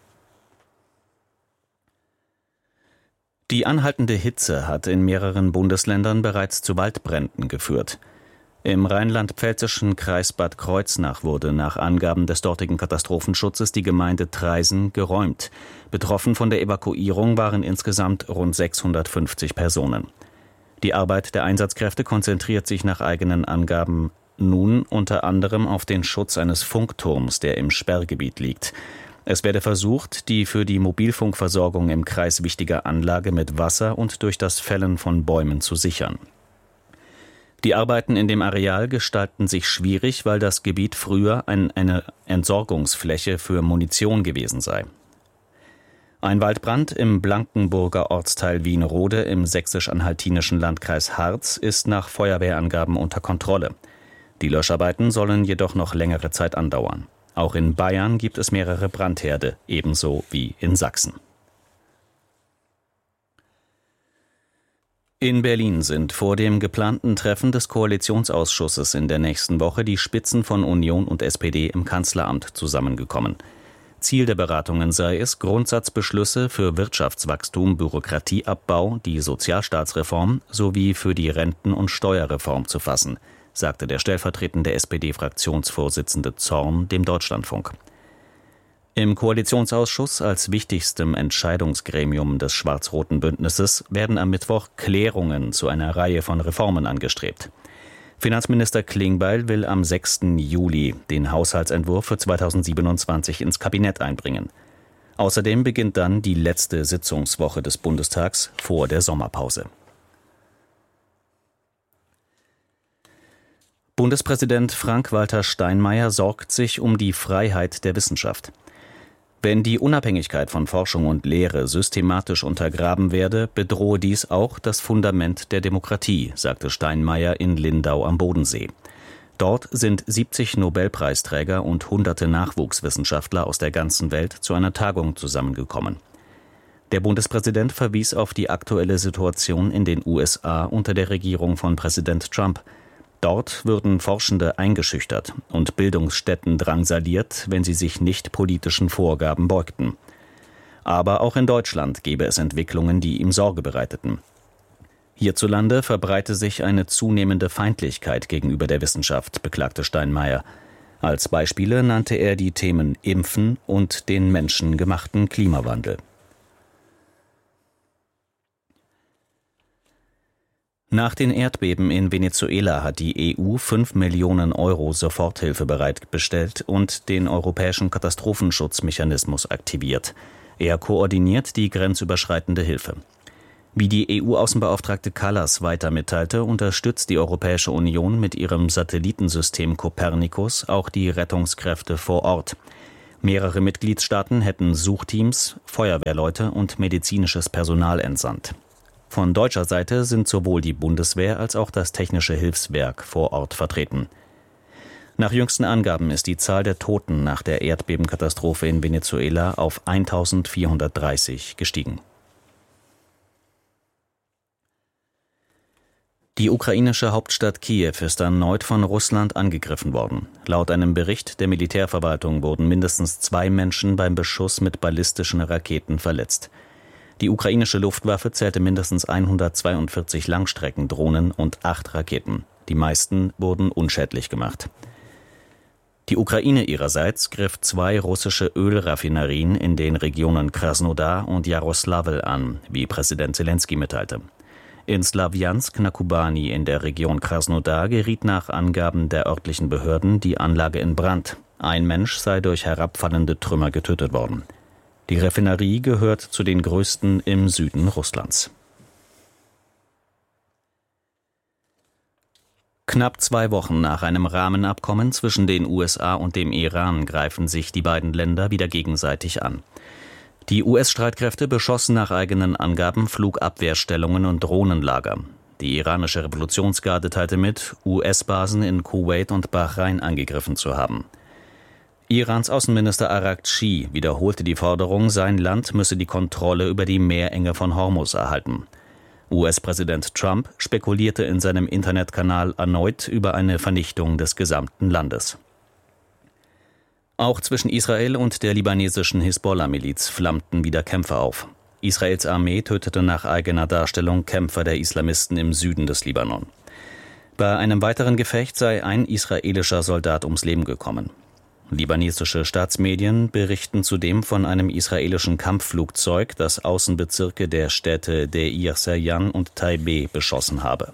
Die anhaltende Hitze hat in mehreren Bundesländern bereits zu Waldbränden geführt. Im rheinland-pfälzischen Kreis Bad Kreuznach wurde nach Angaben des dortigen Katastrophenschutzes die Gemeinde Traisen geräumt. Betroffen von der Evakuierung waren insgesamt rund sechshundertfünfzig Personen. Die Arbeit der Einsatzkräfte konzentriert sich nach eigenen Angaben nun unter anderem auf den Schutz eines Funkturms, der im Sperrgebiet liegt. Es werde versucht, die für die Mobilfunkversorgung im Kreis wichtige Anlage mit Wasser und durch das Fällen von Bäumen zu sichern. Die Arbeiten in dem Areal gestalten sich schwierig, weil das Gebiet früher ein, eine Entsorgungsfläche für Munition gewesen sei. Ein Waldbrand im Blankenburger Ortsteil Wienrode im sächsisch-anhaltinischen Landkreis Harz ist nach Feuerwehrangaben unter Kontrolle. Die Löscharbeiten sollen jedoch noch längere Zeit andauern. Auch in Bayern gibt es mehrere Brandherde, ebenso wie in Sachsen. In Berlin sind vor dem geplanten Treffen des Koalitionsausschusses in der nächsten Woche die Spitzen von Union und S P D im Kanzleramt zusammengekommen. Ziel der Beratungen sei es, Grundsatzbeschlüsse für Wirtschaftswachstum, Bürokratieabbau, die Sozialstaatsreform sowie für die Renten- und Steuerreform zu fassen, sagte der stellvertretende S P D-Fraktionsvorsitzende Zorn dem Deutschlandfunk. Im Koalitionsausschuss als wichtigstem Entscheidungsgremium des schwarz-roten Bündnisses werden am Mittwoch Klärungen zu einer Reihe von Reformen angestrebt. Finanzminister Klingbeil will am sechsten Juli den Haushaltsentwurf für zweitausendsiebenundzwanzig ins Kabinett einbringen. Außerdem beginnt dann die letzte Sitzungswoche des Bundestags vor der Sommerpause. Bundespräsident Frank-Walter Steinmeier sorgt sich um die Freiheit der Wissenschaft. Wenn die Unabhängigkeit von Forschung und Lehre systematisch untergraben werde, bedrohe dies auch das Fundament der Demokratie, sagte Steinmeier in Lindau am Bodensee. Dort sind siebzig Nobelpreisträger und hunderte Nachwuchswissenschaftler aus der ganzen Welt zu einer Tagung zusammengekommen. Der Bundespräsident verwies auf die aktuelle Situation in den U S A unter der Regierung von Präsident Trump. Dort würden Forschende eingeschüchtert und Bildungsstätten drangsaliert, wenn sie sich nicht politischen Vorgaben beugten. Aber auch in Deutschland gäbe es Entwicklungen, die ihm Sorge bereiteten. Hierzulande verbreite sich eine zunehmende Feindlichkeit gegenüber der Wissenschaft, beklagte Steinmeier. Als Beispiele nannte er die Themen Impfen und den menschengemachten Klimawandel. Nach den Erdbeben in Venezuela hat die E U fünf Millionen Euro Soforthilfe bereitgestellt und den europäischen Katastrophenschutzmechanismus aktiviert. Er koordiniert die grenzüberschreitende Hilfe. Wie die E U-Außenbeauftragte Kallas weiter mitteilte, unterstützt die Europäische Union mit ihrem Satellitensystem Copernicus auch die Rettungskräfte vor Ort. Mehrere Mitgliedstaaten hätten Suchteams, Feuerwehrleute und medizinisches Personal entsandt. Von deutscher Seite sind sowohl die Bundeswehr als auch das Technische Hilfswerk vor Ort vertreten. Nach jüngsten Angaben ist die Zahl der Toten nach der Erdbebenkatastrophe in Venezuela auf eintausendvierhundertdreißig gestiegen. Die ukrainische Hauptstadt Kiew ist erneut von Russland angegriffen worden. Laut einem Bericht der Militärverwaltung wurden mindestens zwei Menschen beim Beschuss mit ballistischen Raketen verletzt. Die ukrainische Luftwaffe zählte mindestens hundertzweiundvierzig Langstreckendrohnen und acht Raketen. Die meisten wurden unschädlich gemacht. Die Ukraine ihrerseits griff zwei russische Ölraffinerien in den Regionen Krasnodar und Jaroslawl an, wie Präsident Selenskyj mitteilte. In Slawjansk na Kubani in der Region Krasnodar geriet nach Angaben der örtlichen Behörden die Anlage in Brand. Ein Mensch sei durch herabfallende Trümmer getötet worden. Die Raffinerie gehört zu den größten im Süden Russlands. Knapp zwei Wochen nach einem Rahmenabkommen zwischen den U S A und dem Iran greifen sich die beiden Länder wieder gegenseitig an. Die U S-Streitkräfte beschossen nach eigenen Angaben Flugabwehrstellungen und Drohnenlager. Die iranische Revolutionsgarde teilte mit, U S-Basen in Kuwait und Bahrain angegriffen zu haben. Irans Außenminister Araghchi wiederholte die Forderung, sein Land müsse die Kontrolle über die Meerenge von Hormuz erhalten. U S-Präsident Trump spekulierte in seinem Internetkanal erneut über eine Vernichtung des gesamten Landes. Auch zwischen Israel und der libanesischen Hisbollah-Miliz flammten wieder Kämpfe auf. Israels Armee tötete nach eigener Darstellung Kämpfer der Islamisten im Süden des Libanon. Bei einem weiteren Gefecht sei ein israelischer Soldat ums Leben gekommen. Libanesische Staatsmedien berichten zudem von einem israelischen Kampfflugzeug, das Außenbezirke der Städte Deir Serjan und Taibeh beschossen habe.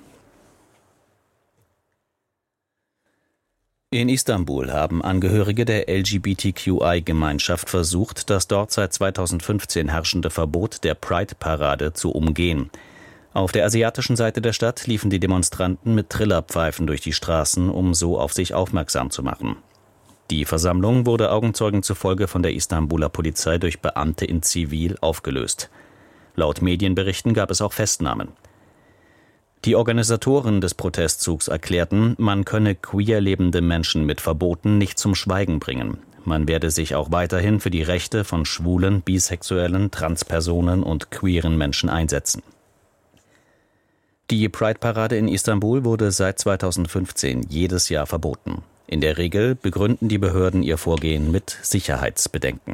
In Istanbul haben Angehörige der L G B T Q I-Gemeinschaft versucht, das dort seit zweitausendfünfzehn herrschende Verbot der Pride-Parade zu umgehen. Auf der asiatischen Seite der Stadt liefen die Demonstranten mit Trillerpfeifen durch die Straßen, um so auf sich aufmerksam zu machen. Die Versammlung wurde Augenzeugen zufolge von der Istanbuler Polizei durch Beamte in Zivil aufgelöst. Laut Medienberichten gab es auch Festnahmen. Die Organisatoren des Protestzugs erklärten, man könne queer lebende Menschen mit Verboten nicht zum Schweigen bringen. Man werde sich auch weiterhin für die Rechte von schwulen, bisexuellen, Transpersonen und queeren Menschen einsetzen. Die Pride-Parade in Istanbul wurde seit zweitausendfünfzehn jedes Jahr verboten. In der Regel begründen die Behörden ihr Vorgehen mit Sicherheitsbedenken.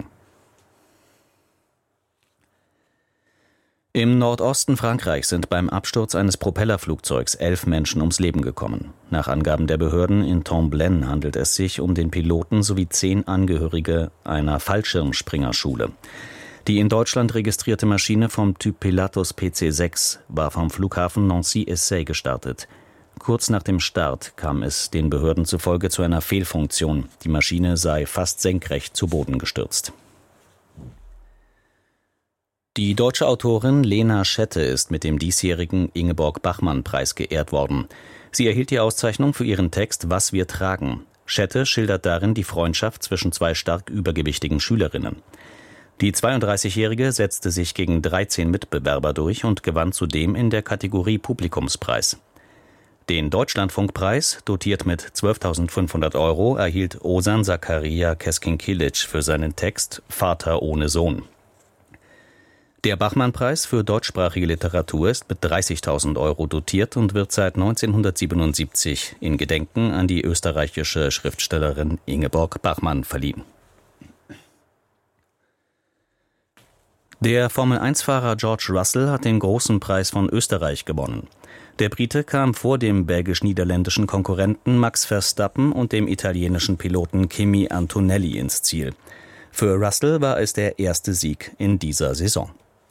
Im Nordosten Frankreichs sind beim Absturz eines Propellerflugzeugs elf Menschen ums Leben gekommen. Nach Angaben der Behörden in Tomblaine handelt es sich um den Piloten sowie zehn Angehörige einer Fallschirmspringerschule. Die in Deutschland registrierte Maschine vom Typ Pilatus P C sechs war vom Flughafen Nancy-Essay gestartet. Kurz nach dem Start kam es den Behörden zufolge zu einer Fehlfunktion. Die Maschine sei fast senkrecht zu Boden gestürzt. Die deutsche Autorin Lena Schette ist mit dem diesjährigen Ingeborg-Bachmann-Preis geehrt worden. Sie erhielt die Auszeichnung für ihren Text »Was wir tragen«. Schette schildert darin die Freundschaft zwischen zwei stark übergewichtigen Schülerinnen. Die zweiunddreißigjährige setzte sich gegen dreizehn Mitbewerber durch und gewann zudem in der Kategorie Publikumspreis. Den Deutschlandfunkpreis, dotiert mit zwölftausendfünfhundert Euro, erhielt Ozan Zakaria Keskin-Kilic für seinen Text »Vater ohne Sohn«. Der Bachmann-Preis für deutschsprachige Literatur ist mit dreißigtausend Euro dotiert und wird seit neunzehnhundertsiebenundsiebzig in Gedenken an die österreichische Schriftstellerin Ingeborg Bachmann verliehen. Der Formel eins Fahrer George Russell hat den Großen Preis von Österreich gewonnen. Der Brite kam vor dem belgisch-niederländischen Konkurrenten Max Verstappen und dem italienischen Piloten Kimi Antonelli ins Ziel. Für Russell war es der erste Sieg in dieser Saison.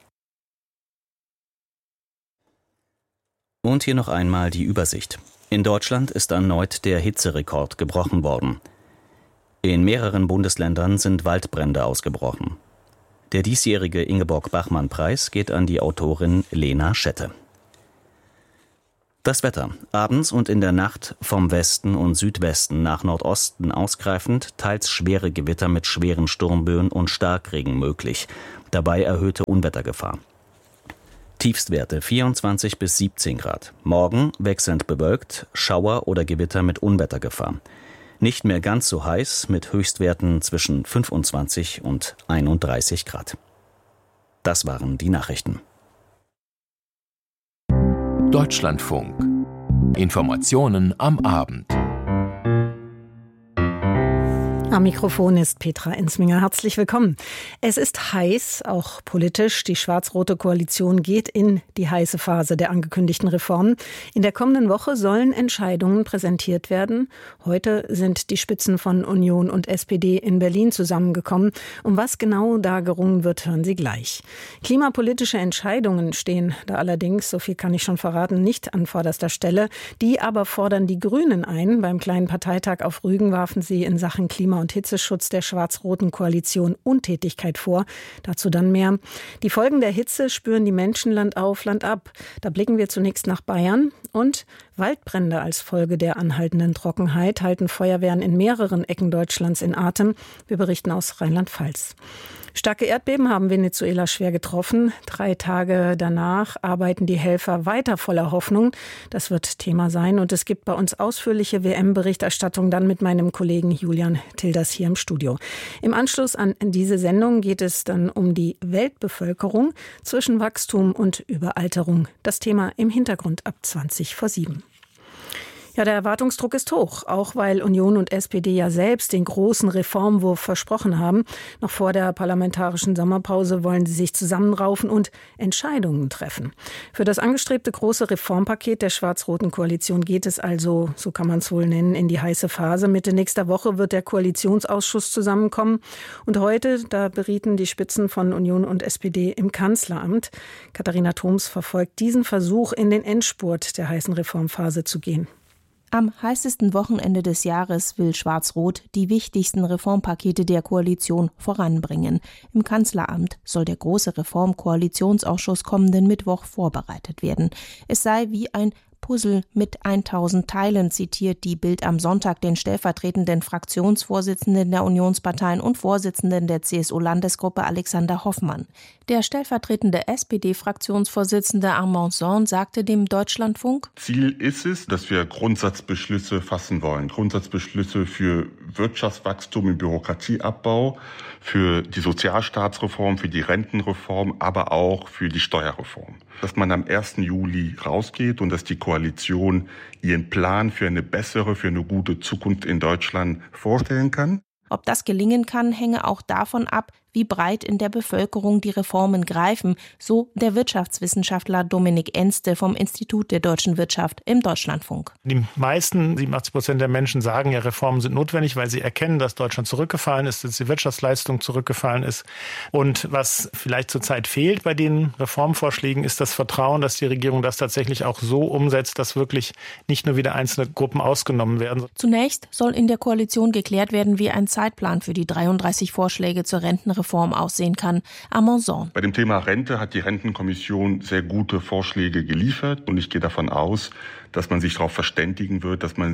Und hier noch einmal die Übersicht. In Deutschland ist erneut der Hitzerekord gebrochen worden. In mehreren Bundesländern sind Waldbrände ausgebrochen. Der diesjährige Ingeborg-Bachmann-Preis geht an die Autorin Lena Schette. Das Wetter. Abends und in der Nacht vom Westen und Südwesten nach Nordosten ausgreifend, teils schwere Gewitter mit schweren Sturmböen und Starkregen möglich. Dabei erhöhte Unwettergefahr. Tiefstwerte vierundzwanzig bis siebzehn Grad. Morgen wechselnd bewölkt, Schauer oder Gewitter mit Unwettergefahr. Nicht mehr ganz so heiß mit Höchstwerten zwischen fünfundzwanzig und einunddreißig Grad. Das waren die Nachrichten. Deutschlandfunk. Informationen am Abend. Am Mikrofon ist Petra Ensminger. Herzlich willkommen. Es ist heiß, auch politisch. Die schwarz-rote Koalition geht in die heiße Phase der angekündigten Reformen. In der kommenden Woche sollen Entscheidungen präsentiert werden. Heute sind die Spitzen von Union und S P D in Berlin zusammengekommen. Um was genau da gerungen wird, hören Sie gleich. Klimapolitische Entscheidungen stehen da allerdings, so viel kann ich schon verraten, nicht an vorderster Stelle. Die aber fordern die Grünen ein. Beim kleinen Parteitag auf Rügen warfen sie in Sachen Klima- und Hitzeschutz der schwarz-roten Koalition Untätigkeit vor. Dazu dann mehr. Die Folgen der Hitze spüren die Menschen Land auf, Land ab. Da blicken wir zunächst nach Bayern. Und Waldbrände als Folge der anhaltenden Trockenheit halten Feuerwehren in mehreren Ecken Deutschlands in Atem. Wir berichten aus Rheinland-Pfalz. Starke Erdbeben haben Venezuela schwer getroffen. Drei Tage danach arbeiten die Helfer weiter voller Hoffnung. Das wird Thema sein. Und es gibt bei uns ausführliche W M-Berichterstattung dann mit meinem Kollegen Julian Tilders hier im Studio. Im Anschluss an diese Sendung geht es dann um die Weltbevölkerung zwischen Wachstum und Überalterung. Das Thema im Hintergrund ab zwanzig vor sieben. Ja, der Erwartungsdruck ist hoch, auch weil Union und S P D ja selbst den großen Reformwurf versprochen haben. Noch vor der parlamentarischen Sommerpause wollen sie sich zusammenraufen und Entscheidungen treffen. Für das angestrebte große Reformpaket der schwarz-roten Koalition geht es also, so kann man es wohl nennen, in die heiße Phase. Mitte nächster Woche wird der Koalitionsausschuss zusammenkommen. Und heute, da berieten die Spitzen von Union und S P D im Kanzleramt. Katharina Thoms verfolgt diesen Versuch, in den Endspurt der heißen Reformphase zu gehen. Am heißesten Wochenende des Jahres will Schwarz-Rot die wichtigsten Reformpakete der Koalition voranbringen. Im Kanzleramt soll der große Reformkoalitionsausschuss kommenden Mittwoch vorbereitet werden. Es sei wie ein Puzzle mit tausend Teilen, zitiert die Bild am Sonntag den stellvertretenden Fraktionsvorsitzenden der Unionsparteien und Vorsitzenden der C S U-Landesgruppe Alexander Hoffmann. Der stellvertretende S P D-Fraktionsvorsitzende Armand Zorn sagte dem Deutschlandfunk: Ziel ist es, dass wir Grundsatzbeschlüsse fassen wollen. Grundsatzbeschlüsse für Wirtschaftswachstum und Bürokratieabbau, für die Sozialstaatsreform, für die Rentenreform, aber auch für die Steuerreform. Dass man am ersten Juli rausgeht und dass die Koalition ihren Plan für eine bessere, für eine gute Zukunft in Deutschland vorstellen kann. Ob das gelingen kann, hänge auch davon ab, wie breit in der Bevölkerung die Reformen greifen, so der Wirtschaftswissenschaftler Dominik Enste vom Institut der deutschen Wirtschaft im Deutschlandfunk. Die meisten, siebenundachtzig Prozent der Menschen sagen ja, Reformen sind notwendig, weil sie erkennen, dass Deutschland zurückgefallen ist, dass die Wirtschaftsleistung zurückgefallen ist. Und was vielleicht zurzeit fehlt bei den Reformvorschlägen, ist das Vertrauen, dass die Regierung das tatsächlich auch so umsetzt, dass wirklich nicht nur wieder einzelne Gruppen ausgenommen werden. Zunächst soll in der Koalition geklärt werden, wie ein Zeitplan für die dreiunddreißig Vorschläge zur Rentenreform aussehen kann. Armand Zorn. Bei dem Thema Rente hat die Rentenkommission sehr gute Vorschläge geliefert und ich gehe davon aus, dass man sich darauf verständigen wird, dass man sie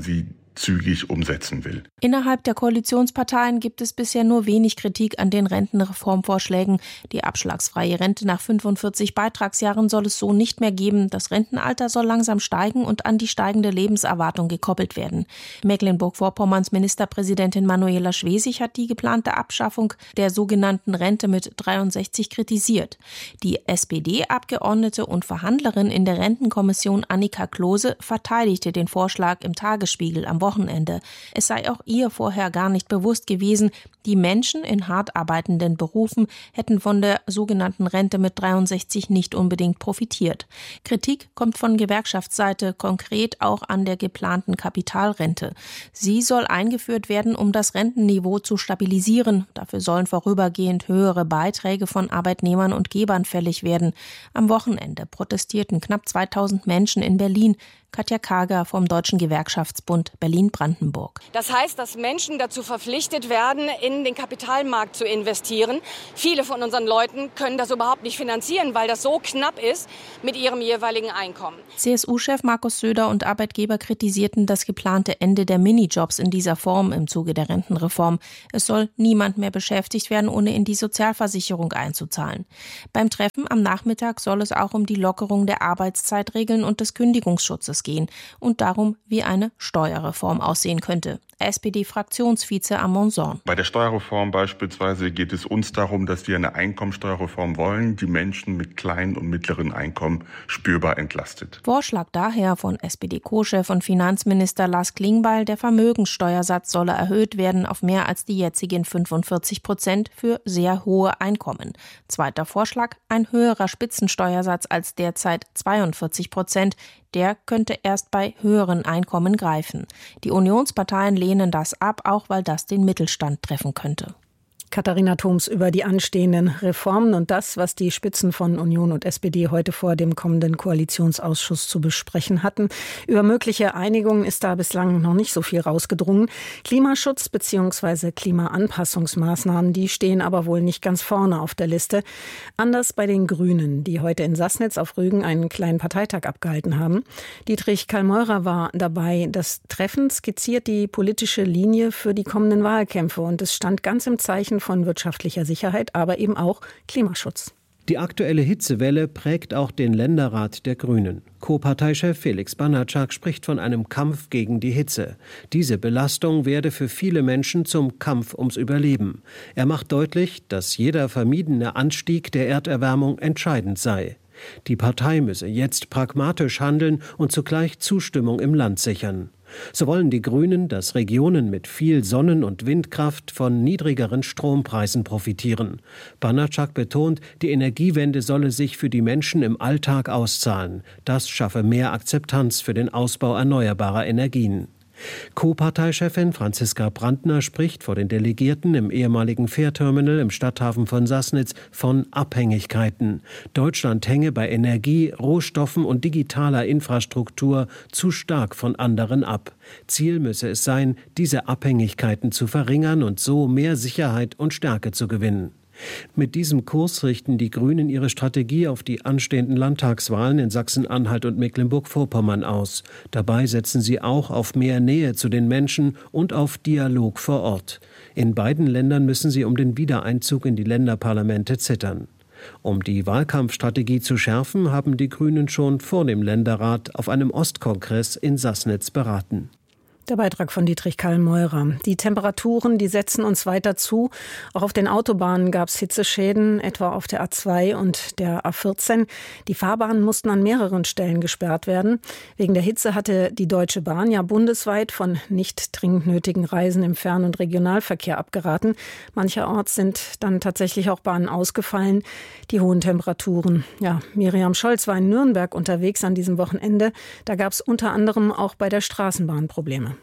zügig umsetzen will. Innerhalb der Koalitionsparteien gibt es bisher nur wenig Kritik an den Rentenreformvorschlägen. Die abschlagsfreie Rente nach fünfundvierzig Beitragsjahren soll es so nicht mehr geben. Das Rentenalter soll langsam steigen und an die steigende Lebenserwartung gekoppelt werden. Mecklenburg-Vorpommerns Ministerpräsidentin Manuela Schwesig hat die geplante Abschaffung der sogenannten Rente mit dreiundsechzig kritisiert. Die S P D-Abgeordnete und Verhandlerin in der Rentenkommission Annika Klose verteidigte den Vorschlag im Tagesspiegel am Wochenende. Es sei auch ihr vorher gar nicht bewusst gewesen, die Menschen in hart arbeitenden Berufen hätten von der sogenannten Rente mit dreiundsechzig nicht unbedingt profitiert. Kritik kommt von Gewerkschaftsseite, konkret auch an der geplanten Kapitalrente. Sie soll eingeführt werden, um das Rentenniveau zu stabilisieren. Dafür sollen vorübergehend höhere Beiträge von Arbeitnehmern und Gebern fällig werden. Am Wochenende protestierten knapp zweitausend Menschen in Berlin. Katja Kager vom Deutschen Gewerkschaftsbund Berlin-Brandenburg. Das heißt, dass Menschen dazu verpflichtet werden, in den Kapitalmarkt zu investieren. Viele von unseren Leuten können das überhaupt nicht finanzieren, weil das so knapp ist mit ihrem jeweiligen Einkommen. C S U-Chef Markus Söder und Arbeitgeber kritisierten das geplante Ende der Minijobs in dieser Form im Zuge der Rentenreform. Es soll niemand mehr beschäftigt werden, ohne in die Sozialversicherung einzuzahlen. Beim Treffen am Nachmittag soll es auch um die Lockerung der Arbeitszeitregeln und des Kündigungsschutzes gehen und darum, wie eine Steuerreform aussehen könnte. S P D-Fraktionsvize Amon Zorn. Bei der Steuerreform beispielsweise geht es uns darum, dass wir eine Einkommensteuerreform wollen, die Menschen mit kleinen und mittleren Einkommen spürbar entlastet. Vorschlag daher von S P D-Co-Chef und Finanzminister Lars Klingbeil, der Vermögenssteuersatz solle erhöht werden auf mehr als die jetzigen fünfundvierzig Prozent für sehr hohe Einkommen. Zweiter Vorschlag, ein höherer Spitzensteuersatz als derzeit zweiundvierzig Prozent. Der könnte erst bei höheren Einkommen greifen. Die Unionsparteien lehnen das ab, auch weil das den Mittelstand treffen könnte. Katharina Thoms über die anstehenden Reformen und das, was die Spitzen von Union und S P D heute vor dem kommenden Koalitionsausschuss zu besprechen hatten. Über mögliche Einigungen ist da bislang noch nicht so viel rausgedrungen. Klimaschutz bzw. Klimaanpassungsmaßnahmen, die stehen aber wohl nicht ganz vorne auf der Liste. Anders bei den Grünen, die heute in Sassnitz auf Rügen einen kleinen Parteitag abgehalten haben. Dietrich Kallmeurer war dabei. Das Treffen skizziert die politische Linie für die kommenden Wahlkämpfe und es stand ganz im Zeichen von wirtschaftlicher Sicherheit, aber eben auch Klimaschutz. Die aktuelle Hitzewelle prägt auch den Länderrat der Grünen. Co-Parteichef Felix Banatschak spricht von einem Kampf gegen die Hitze. Diese Belastung werde für viele Menschen zum Kampf ums Überleben. Er macht deutlich, dass jeder vermiedene Anstieg der Erderwärmung entscheidend sei. Die Partei müsse jetzt pragmatisch handeln und zugleich Zustimmung im Land sichern. So wollen die Grünen, dass Regionen mit viel Sonnen- und Windkraft von niedrigeren Strompreisen profitieren. Banatschak betont, die Energiewende solle sich für die Menschen im Alltag auszahlen. Das schaffe mehr Akzeptanz für den Ausbau erneuerbarer Energien. Co-Parteichefin Franziska Brandner spricht vor den Delegierten im ehemaligen Fährterminal im Stadthafen von Sassnitz von Abhängigkeiten. Deutschland hänge bei Energie, Rohstoffen und digitaler Infrastruktur zu stark von anderen ab. Ziel müsse es sein, diese Abhängigkeiten zu verringern und so mehr Sicherheit und Stärke zu gewinnen. Mit diesem Kurs richten die Grünen ihre Strategie auf die anstehenden Landtagswahlen in Sachsen-Anhalt und Mecklenburg-Vorpommern aus. Dabei setzen sie auch auf mehr Nähe zu den Menschen und auf Dialog vor Ort. In beiden Ländern müssen sie um den Wiedereinzug in die Länderparlamente zittern. Um die Wahlkampfstrategie zu schärfen, haben die Grünen schon vor dem Länderrat auf einem Ostkongress in Sassnitz beraten. Der Beitrag von Dietrich Kallmeurer. Die Temperaturen, die setzen uns weiter zu. Auch auf den Autobahnen gab es Hitzeschäden, etwa auf der A zwei und der A vierzehn. Die Fahrbahnen mussten an mehreren Stellen gesperrt werden. Wegen der Hitze hatte die Deutsche Bahn ja bundesweit von nicht dringend nötigen Reisen im Fern- und Regionalverkehr abgeraten. Mancherorts sind dann tatsächlich auch Bahnen ausgefallen. Die hohen Temperaturen. Ja, Miriam Scholz war in Nürnberg unterwegs an diesem Wochenende. Da gab es unter anderem auch bei der Straßenbahn Probleme.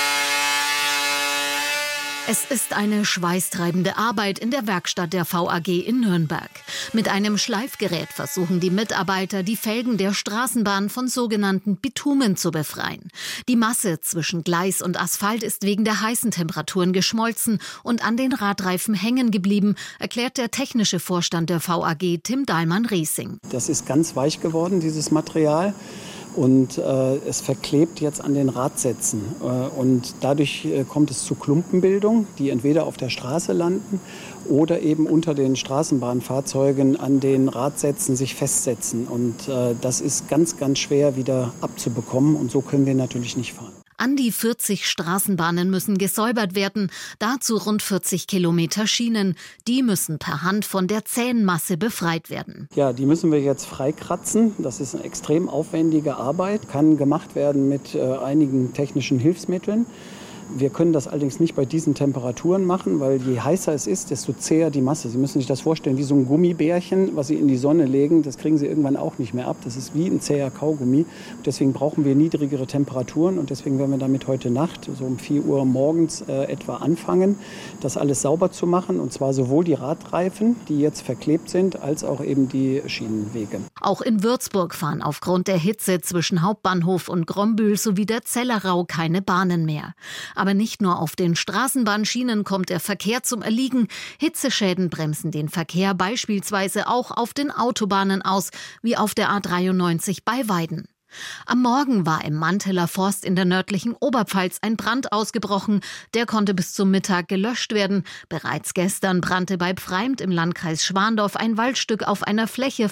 Es ist eine schweißtreibende Arbeit in der Werkstatt der V A G in Nürnberg. Mit einem Schleifgerät versuchen die Mitarbeiter, die Felgen der Straßenbahn von sogenannten Bitumen zu befreien. Die Masse zwischen Gleis und Asphalt ist wegen der heißen Temperaturen geschmolzen und an den Radreifen hängen geblieben, erklärt der technische Vorstand der V A G, Tim Dahlmann-Riesing. Das ist ganz weich geworden, dieses Material. und äh, es verklebt jetzt an den Radsätzen. Äh, und dadurch äh, kommt es zu Klumpenbildung, die entweder auf der Straße landen oder eben unter den Straßenbahnfahrzeugen an den Radsätzen sich festsetzen. Und äh, das ist ganz, ganz schwer wieder abzubekommen und so können wir natürlich nicht fahren. An die vierzig Straßenbahnen müssen gesäubert werden, dazu rund vierzig Kilometer Schienen. Die müssen per Hand von der zähen Masse befreit werden. Ja, die müssen wir jetzt freikratzen. Das ist eine extrem aufwendige Arbeit, kann gemacht werden mit äh, einigen technischen Hilfsmitteln. Wir können das allerdings nicht bei diesen Temperaturen machen, weil je heißer es ist, desto zäher die Masse. Sie müssen sich das vorstellen wie so ein Gummibärchen, was Sie in die Sonne legen. Das kriegen Sie irgendwann auch nicht mehr ab. Das ist wie ein zäher Kaugummi. Deswegen brauchen wir niedrigere Temperaturen und deswegen werden wir damit heute Nacht, so um vier Uhr morgens äh, etwa anfangen, das alles sauber zu machen. Und zwar sowohl die Radreifen, die jetzt verklebt sind, als auch eben die Schienenwege. Auch in Würzburg fahren aufgrund der Hitze zwischen Hauptbahnhof und Grombühl sowie der Zellerau keine Bahnen mehr. Aber nicht nur auf den Straßenbahnschienen kommt der Verkehr zum Erliegen. Hitzeschäden bremsen den Verkehr beispielsweise auch auf den Autobahnen aus, wie auf der A dreiundneunzig bei Weiden. Am Morgen war im Manteler Forst in der nördlichen Oberpfalz ein Brand ausgebrochen. Der konnte bis zum Mittag gelöscht werden. Bereits gestern brannte bei Pfreimt im Landkreis Schwandorf ein Waldstück auf einer Fläche